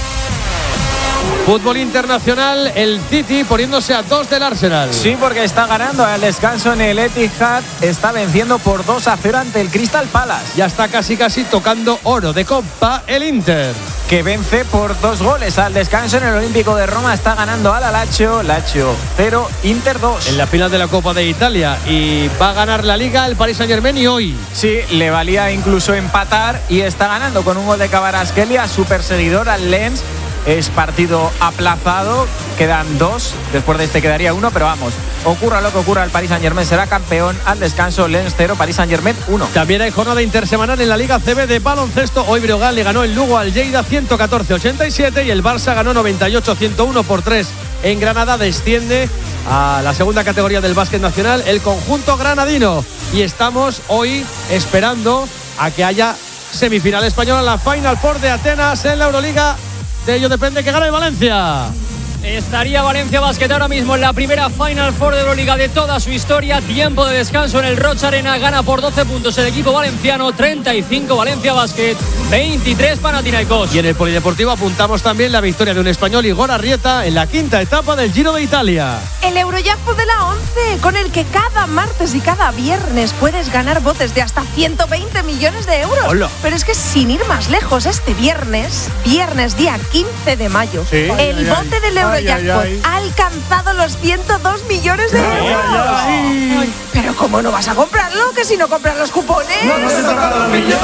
Fútbol internacional, el City poniéndose a dos del Arsenal. Sí, porque está ganando al descanso en el Etihad. Está venciendo por dos a cero ante el Crystal Palace. Ya está casi casi tocando oro de Copa el Inter, que vence por dos goles al descanso en el Olímpico de Roma. Está ganando a la Lazio. Lazio cero, Inter dos. En la final de la Copa de Italia. Y va a ganar la Liga el Paris Saint-Germain y hoy. Sí, le valía incluso empatar y está ganando con un gol de Kvaratskhelia, su perseguidor, al Lens. Es partido aplazado, quedan dos, después de este quedaría uno, pero vamos, ocurra lo que ocurra, el Paris Saint-Germain será campeón al descanso. Lens cero, Paris Saint-Germain uno. También hay jornada intersemanal en la Liga C B de baloncesto. Hoy Breogán le ganó el Lugo al Lleida ciento catorce a ochenta y siete y el Barça ganó noventa y ocho a ciento uno por tres en Granada. Desciende a la segunda categoría del básquet nacional el conjunto granadino y estamos hoy esperando a que haya semifinal española en la Final Four de Atenas en la Euroliga. De ello depende que gane Valencia. Estaría Valencia Basket ahora mismo en la primera Final Four de Euroliga de toda su historia. Tiempo de descanso en el Roch Arena. Gana por doce puntos el equipo valenciano. treinta y cinco Valencia Basket, veintitrés Panathinaikos. Y en el Polideportivo apuntamos también la victoria de un español, Igor Arrieta, en la quinta etapa del Giro de Italia. El Eurojackpot de la once, con el que cada martes y cada viernes puedes ganar botes de hasta ciento veinte millones de euros. Hola. Pero es que sin ir más lejos, este viernes, viernes día quince de mayo, Sí. el Ay, ay, bote del Eurojackpot ay, ay, ay. ha alcanzado los ciento dos millones de euros. ay, ay. Pero ¿cómo no vas a comprarlo? Que si no compras los cupones. No, no se tocan los millones.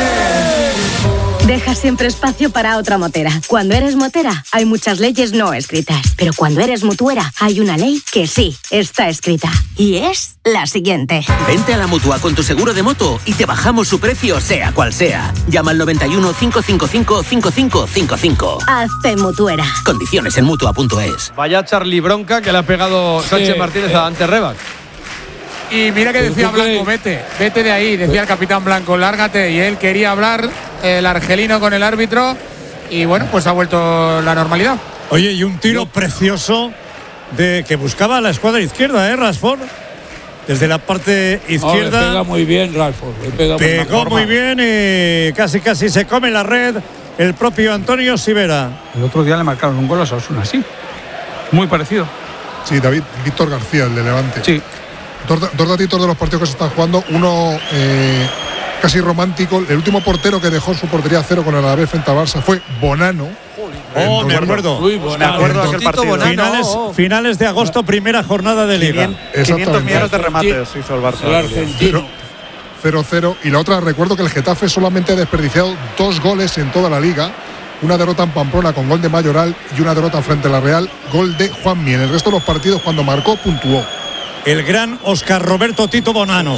Deja siempre espacio para otra motera. Cuando eres motera, hay muchas leyes no escritas. Pero cuando eres mutuera, hay una ley que sí está escrita. Y es la siguiente. Vente a la Mutua con tu seguro de moto y te bajamos su precio sea cual sea. Llama al noventa y uno, cinco cinco cinco, cinco cinco cinco cinco. Hazte mutuera. Condiciones en mutua punto es. Vaya Charlie bronca que le ha pegado Sánchez Sí, Martínez sí. a Dante Rebac. Y mira que decía Blanco, vete, vete de ahí, decía el capitán Blanco, lárgate. Y él quería hablar, el argelino, con el árbitro. Y bueno, pues ha vuelto la normalidad. Oye, y un tiro precioso de que buscaba la escuadra izquierda, ¿eh, Rashford? Desde la parte izquierda. Oh, le pega muy bien, Rashford. Le pega Pegó muy bien y casi casi se come la red el propio Antonio Sivera. El otro día le marcaron un gol a Osasuna, sí. Muy parecido. Sí, David, Víctor García, el de Levante. Sí. Dos, dos datitos de los partidos que se están jugando. Uno eh, casi romántico. El último portero que dejó su portería a cero con el Alavés frente a Barça fue Bonano. Oh, me acuerdo. Uy, Me acuerdo de aquel partido. Bonano. Finales, finales de agosto, primera jornada de Liga. Exactamente. quinientos millones de remates hizo el Barça. El argentino. cero cero. Y la otra, recuerdo que el Getafe solamente ha desperdiciado dos goles en toda la Liga. Una derrota en Pamplona con gol de Mayoral y una derrota frente a la Real, gol de Juanmi. En el resto de los partidos, cuando marcó, puntuó. El gran Óscar Roberto Tito Bonano.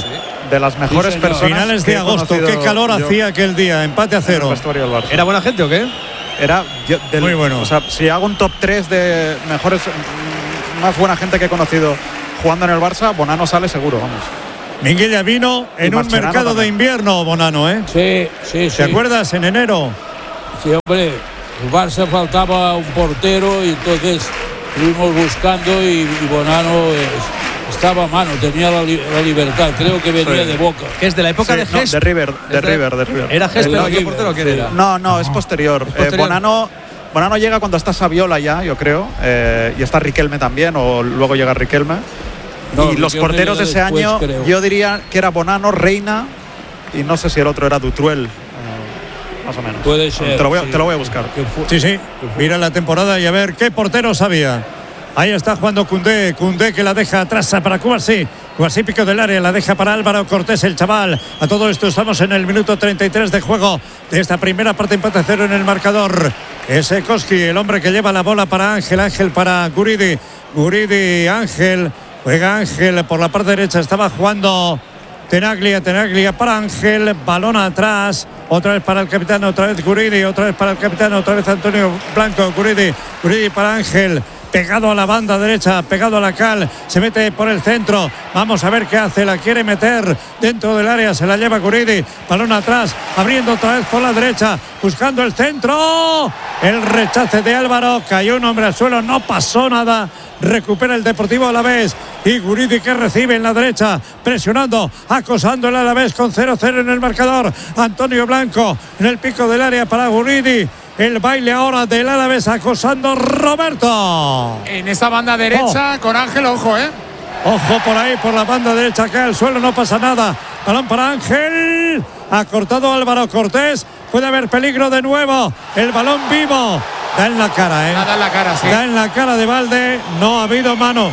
de las mejores Sí, personas. Finales de que he agosto, qué conocido calor yo hacía aquel día, empate a en el cero. vestuario del Barça. ¿Era buena gente o qué? Era yo, del- Muy bueno. O sea, si hago un top tres de mejores, más buena gente que he conocido jugando en el Barça, Bonano sale seguro, vamos. Minguella vino en un Mascherano mercado de también. invierno, Bonano, ¿eh? Sí, sí, sí. ¿Te acuerdas? En enero. Sí, hombre, el Barça faltaba un portero y entonces estuvimos buscando y, y Bonano es- estaba a mano, tenía la, li- la libertad, creo que venía Sí. de Boca. Que es de la época Sí, de no, Gest. de River, de ¿Es de- River, de River. ¿Era Gest El- el River, otro portero o quién sí. era? No, no, es posterior. Es posterior. Eh, Bonano, Bonano llega cuando está Saviola ya, yo creo, eh, y está Riquelme también, o luego llega Riquelme. No, y los Riquelme porteros de llega ese después, año, creo. yo diría que era Bonano, Reina, y no sé si el otro era Dutruel, eh, más o menos. Puede ser, Te lo voy, a- sí. te lo voy a buscar. Que fue- Sí, sí. Mira la temporada y a ver qué porteros había. Ahí está jugando Koundé. Koundé que la deja atrás para Cubarsí. Cubarsí pico del área, la deja para Álvaro Cortés, el chaval. A todo esto estamos en el minuto treinta y tres de juego de esta primera parte, empate a cero en el marcador. Es Koski, el hombre que lleva la bola para Ángel. Ángel para Guridi. Guridi, Ángel. Juega Ángel por la parte derecha. Estaba jugando Tenaglia, Tenaglia para Ángel, balón atrás, otra vez para el capitán, otra vez Guridi, otra vez para el capitán, otra vez Antonio Blanco, Guridi, Guridi para Ángel, pegado a la banda derecha, pegado a la cal, se mete por el centro, vamos a ver qué hace, la quiere meter dentro del área, se la lleva Guridi, balón atrás, abriendo otra vez por la derecha, buscando el centro, el rechace de Álvaro, cayó un hombre al suelo, no pasó nada. Recupera el Deportivo Alavés y Guridi que recibe en la derecha, presionando, acosando el Alavés con cero cero en el marcador. Antonio Blanco en el pico del área para Guridi. El baile ahora del Alavés acosando Roberto. En esa banda derecha con Ángel, ojo, ¿eh? Ojo por ahí, por la banda derecha, cae al suelo, no pasa nada. Balón para Ángel. Ha cortado Álvaro Cortés. Puede haber peligro de nuevo. El balón vivo. Da en la cara, ¿eh? Da en la cara, sí. Da en la cara de Valde. No ha habido mano.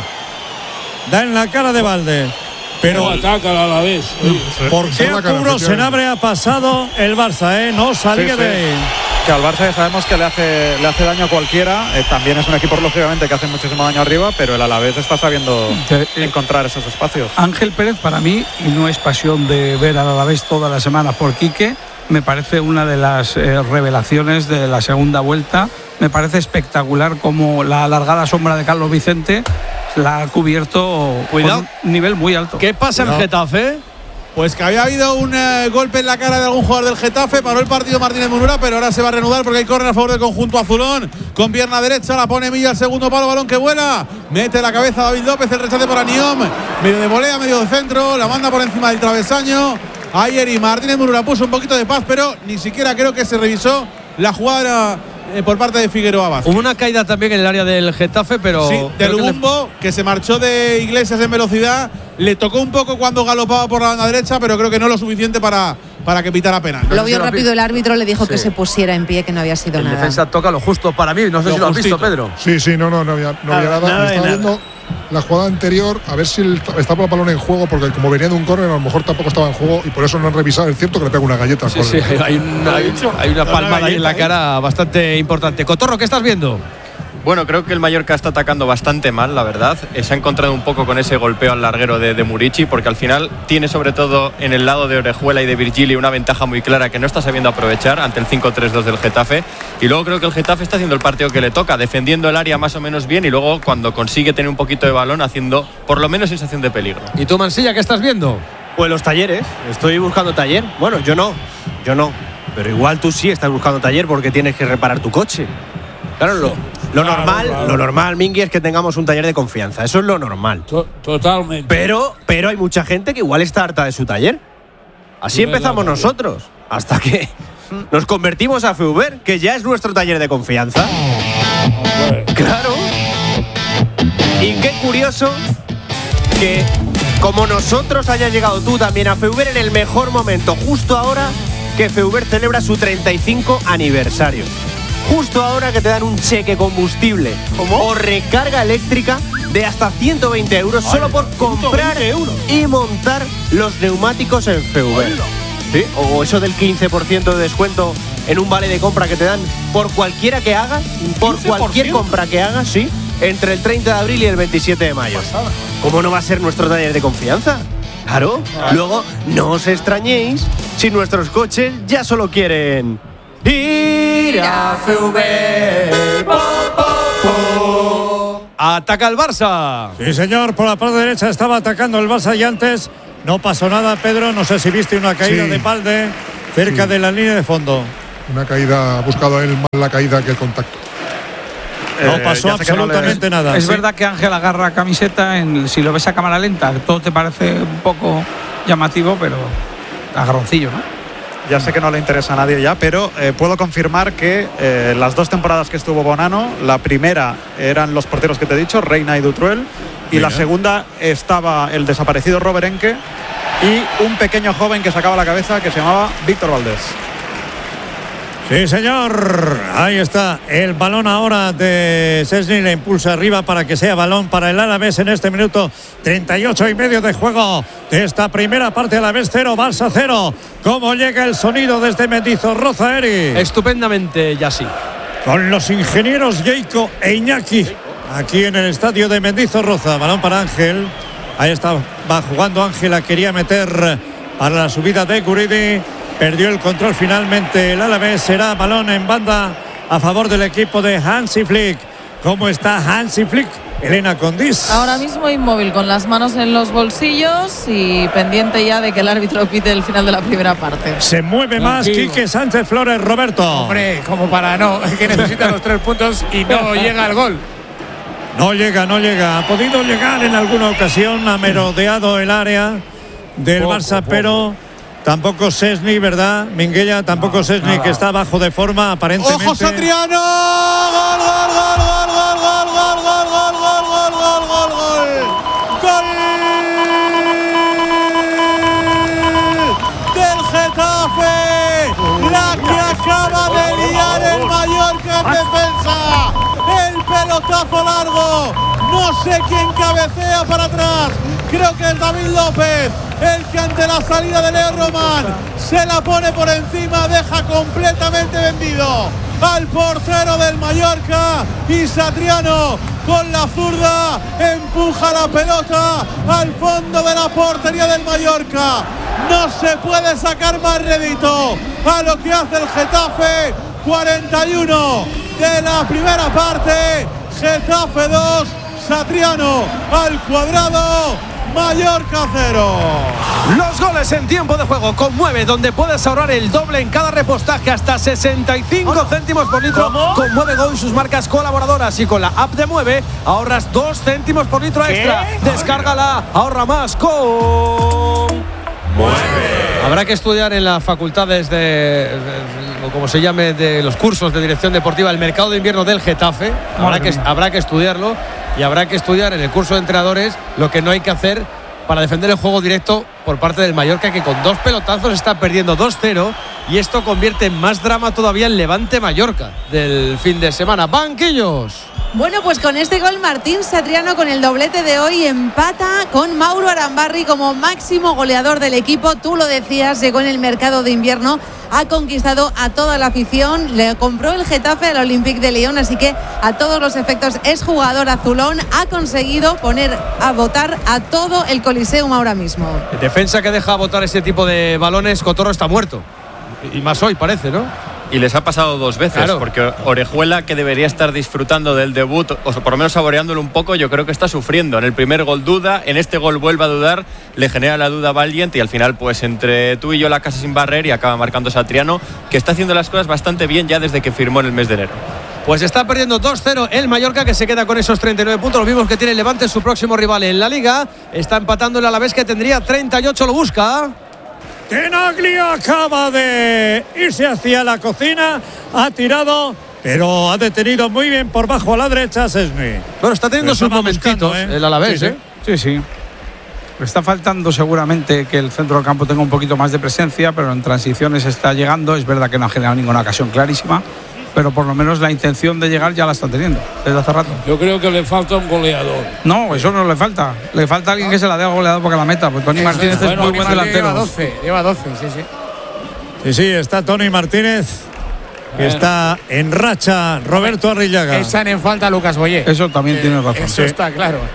Da en la cara de Valde. Pero ¿Cómo ataca a la vez? ¿por Sí, qué en la a cara, Puro efectivamente. Senabre ha pasado el Barça, eh? No salía Sí, sí. de ahí. Que al Barça ya sabemos que le hace, le hace daño a cualquiera. Eh, también es un equipo, lógicamente, que hace muchísimo daño arriba, pero el Alavés está sabiendo Te- encontrar esos espacios. Ángel Pérez para mí, y no es pasión de ver al Alavés todas las semanas por Quique, me parece una de las eh, revelaciones de la segunda vuelta. Me parece espectacular como la alargada sombra de Carlos Vicente la ha cubierto Cuidado. con un nivel muy alto. ¿Qué pasa en Cuidado. Getafe? Pues que había habido un eh, golpe en la cara de algún jugador del Getafe, paró el partido Martínez Munura, pero ahora se va a reanudar porque hay córner a favor del conjunto azulón, con pierna derecha, la pone Milla al segundo palo, balón que vuela, mete la cabeza David López, el rechace para Niom, medio de volea, medio de centro, la manda por encima del travesaño, ayer y Martínez Munura puso un poquito de paz, pero ni siquiera creo que se revisó la jugada eh, por parte de Figueroa Vázquez. Hubo una caída también en el área del Getafe, pero. Sí, de creo que le- Lubumbo, que se marchó de Iglesias en velocidad. Le tocó un poco cuando galopaba por la banda derecha, pero creo que no lo suficiente para, para que pitara penal. Lo vio rápido el árbitro, le dijo que Sí. se pusiera en pie, que no había sido El nada. defensa toca lo justo para mí. No sé Lo si lo has visto, justito. Pedro. Sí, sí, no, no, no había, no había Nada, nada. nada de Estaba nada. viendo la jugada anterior, a ver si el- estaba el balón en juego, porque como venía de un córner, a lo mejor tampoco estaba en juego y por eso no han revisado. Es cierto que le pega una galleta al Sí, córner. sí, hay una, hay una palmada ahí en la cara bastante importante. Cotorro, ¿qué estás viendo? Bueno, creo que el Mallorca está atacando bastante mal, la verdad. Eh, Se ha encontrado un poco con ese golpeo al larguero de, de Murici, porque al final tiene sobre todo en el lado de Orejuela y de Virgili una ventaja muy clara que no está sabiendo aprovechar ante el cinco tres dos del Getafe. Y luego creo que el Getafe está haciendo el partido que le toca, defendiendo el área más o menos bien y luego cuando consigue tener un poquito de balón haciendo por lo menos sensación de peligro. ¿Y tú, Mansilla, qué estás viendo? Pues los talleres, estoy buscando taller. Bueno, yo no, yo no. Pero igual tú sí estás buscando taller porque tienes que reparar tu coche. Claro, lo, lo Claro, normal, claro. lo normal, Mingui, es que tengamos un taller de confianza. Eso es lo normal. To- Totalmente. Pero, pero hay mucha gente que igual está harta de su taller. Así Es verdad, empezamos también. nosotros. Hasta que nos convertimos a Feuber, que ya es nuestro taller de confianza. Claro. Y qué curioso que como nosotros hayas llegado tú también a Feuber en el mejor momento, justo ahora que Feuber celebra su treinta y cinco aniversario. Justo ahora que te dan un cheque combustible o recarga eléctrica de hasta ciento veinte euros solo por comprar y montar los neumáticos en Feuber. Sí, o eso del quince por ciento de descuento en un vale de compra que te dan por cualquiera que hagas, por cualquier compra que hagas, sí, entre el treinta de abril y el veintisiete de mayo. ¿Cómo no va a ser nuestro taller de confianza? Claro. Luego, no os extrañéis si nuestros coches ya solo quieren ir a F V. Po, po, po. Ataca el Barça. Sí, señor, por la parte derecha estaba atacando el Barça y antes no pasó nada, Pedro. No sé si viste una caída Sí. de Balde cerca Sí. de la línea de fondo. Una caída, ha buscado él más la caída que el contacto. No Eh, pasó ya sé que no le- absolutamente nada. Es Sí. verdad que Ángel agarra camiseta, en, si lo ves a cámara lenta, todo te parece un poco llamativo, pero agarroncillo, ¿no? Ya sé que no le interesa a nadie ya, pero eh, puedo confirmar que eh, las dos temporadas que estuvo Bonano, la primera eran los porteros que te he dicho, Reina y Dutruel, y Bien. la segunda estaba el desaparecido Robert Enke y un pequeño joven que sacaba la cabeza que se llamaba Víctor Valdés. Sí, señor. Ahí está el balón ahora de Szczęsny. Le impulsa arriba para que sea balón para el Alavés en este minuto. treinta y ocho y medio de juego de esta primera parte. Alavés cero, Barça cero. ¿Cómo llega el sonido desde Mendizorroza, Eri? Estupendamente, ya sí. Con los ingenieros Jaco e Iñaki. Aquí en el estadio de Mendizorroza. Balón para Ángel. Ahí está, va jugando Ángel. La quería meter para la subida de Guridi. Perdió el control finalmente el Alavés. Será balón en banda a favor del equipo de Hansi Flick. ¿Cómo está Hansi Flick? Elena Condis. Ahora mismo inmóvil, con las manos en los bolsillos y pendiente ya de que el árbitro pite el final de la primera parte. Se mueve más Tranquilo. Quique Sánchez Flores, Roberto. Hombre, como para no, que necesita los tres puntos y no llega al gol. No llega, no llega. Ha podido llegar en alguna ocasión. Ha merodeado el área del Poco, Barça, poco. pero tampoco Szczęsny, ¿verdad? Minguella, tampoco No, Szczęsny, nada. que está bajo de forma aparentemente. ¡Ojo, Satriano! ¡Gol, gol, gol, gol, gol, gol, gol, gol, gol, gol, gol, gol, gol, gol! ¡Gol! ¡Del Getafe! ¡La que acaba de liar el Mallorca en defensa! ¡El pelotazo largo! No sé quién cabecea para atrás. Creo que es David López, el que ante la salida de Leo Román se la pone por encima, deja completamente vendido al portero del Mallorca, y Satriano con la zurda empuja la pelota al fondo de la portería del Mallorca. No se puede sacar más rédito a lo que hace el Getafe. cuarenta y uno de la primera parte, Getafe dos, Satriano al cuadrado, Mallorca cero. Los goles en tiempo de juego Conmueve, donde puedes ahorrar el doble en cada repostaje, hasta sesenta y cinco céntimos por litro. ¿Cómo? Con Mueve Go y sus marcas colaboradoras, y con la app de Mueve ahorras dos céntimos por litro extra. Descárgala, ahorra más con Mueve. Habrá que estudiar en las facultades de, de- o como se llame, de los cursos de dirección deportiva, el mercado de invierno del Getafe. Habrá que, habrá que estudiarlo, y habrá que estudiar en el curso de entrenadores lo que no hay que hacer para defender el juego directo por parte del Mallorca, que con dos pelotazos está perdiendo dos cero, y esto convierte en más drama todavía el Levante Mallorca del fin de semana. ¡Banquillos! Bueno, pues con este gol Martín Satriano, con el doblete de hoy, empata con Mauro Arambarri como máximo goleador del equipo. Tú lo decías, llegó en el mercado de invierno, ha conquistado a toda la afición, le compró el Getafe al Olympique de Lyon, así que a todos los efectos es jugador azulón. Ha conseguido poner a votar a todo el Coliseum ahora mismo. Defensa que deja botar ese tipo de balones, Cotorro está muerto. Y más hoy parece, ¿no? Y les ha pasado dos veces, Claro. porque Orejuela, que debería estar disfrutando del debut, o por lo menos saboreándolo un poco, yo creo que está sufriendo. En el primer gol duda, en este gol vuelve a dudar, le genera la duda Valiant, y al final, pues entre tú y yo la casa sin barrer, y acaba marcando Satriano, que está haciendo las cosas bastante bien ya desde que firmó en el mes de enero. Pues está perdiendo dos cero el Mallorca, que se queda con esos treinta y nueve puntos, los mismos que tiene el Levante, su próximo rival en la Liga. Está empatando el Alavés, que tendría treinta y ocho, lo busca. Tenaglia acaba de irse hacia la cocina, ha tirado, pero ha detenido muy bien por bajo a la derecha Szczęsny. Bueno, está teniendo Lo sus estaba momentitos buscando, ¿eh? el Alavés, Sí, sí. ¿eh? Sí, sí. Le está faltando seguramente que el centro del campo tenga un poquito más de presencia, pero en transiciones está llegando. Es verdad que no ha generado ninguna ocasión clarísima, pero por lo menos la intención de llegar ya la está teniendo desde hace rato. Yo creo que le falta un goleador. No, eso no le falta. Le falta alguien que se la dé al goleador porque la meta. Pues Tony Martínez es Bueno, muy buen Martínez delantero. Lleva doce, lleva doce, sí, sí. Sí, sí, está Tony Martínez, que Bueno. está en racha. Roberto Arrillaga. Echan en falta a Lucas Boyé. Eso también Eh, tiene razón. Eso Sí. está claro.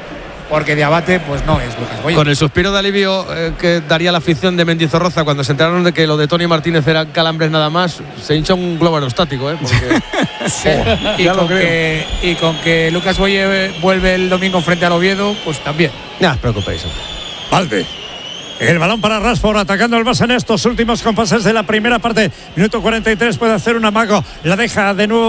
porque Diabate pues no es Lucas Boyer. Con el suspiro de alivio eh, que daría la afición de Mendizorroza cuando se enteraron de que lo de Tony Martínez eran calambres nada más, se hincha un globo aerostático, ¿eh? Porque, sí, oh, y, con que, y con que Lucas Boyer vuelve el domingo frente al Oviedo, pues también. No os preocupéis. Valde. El balón para Rashford atacando el Barça en estos últimos compases de la primera parte. Minuto cuarenta y tres, puede hacer un amago. La deja de nuevo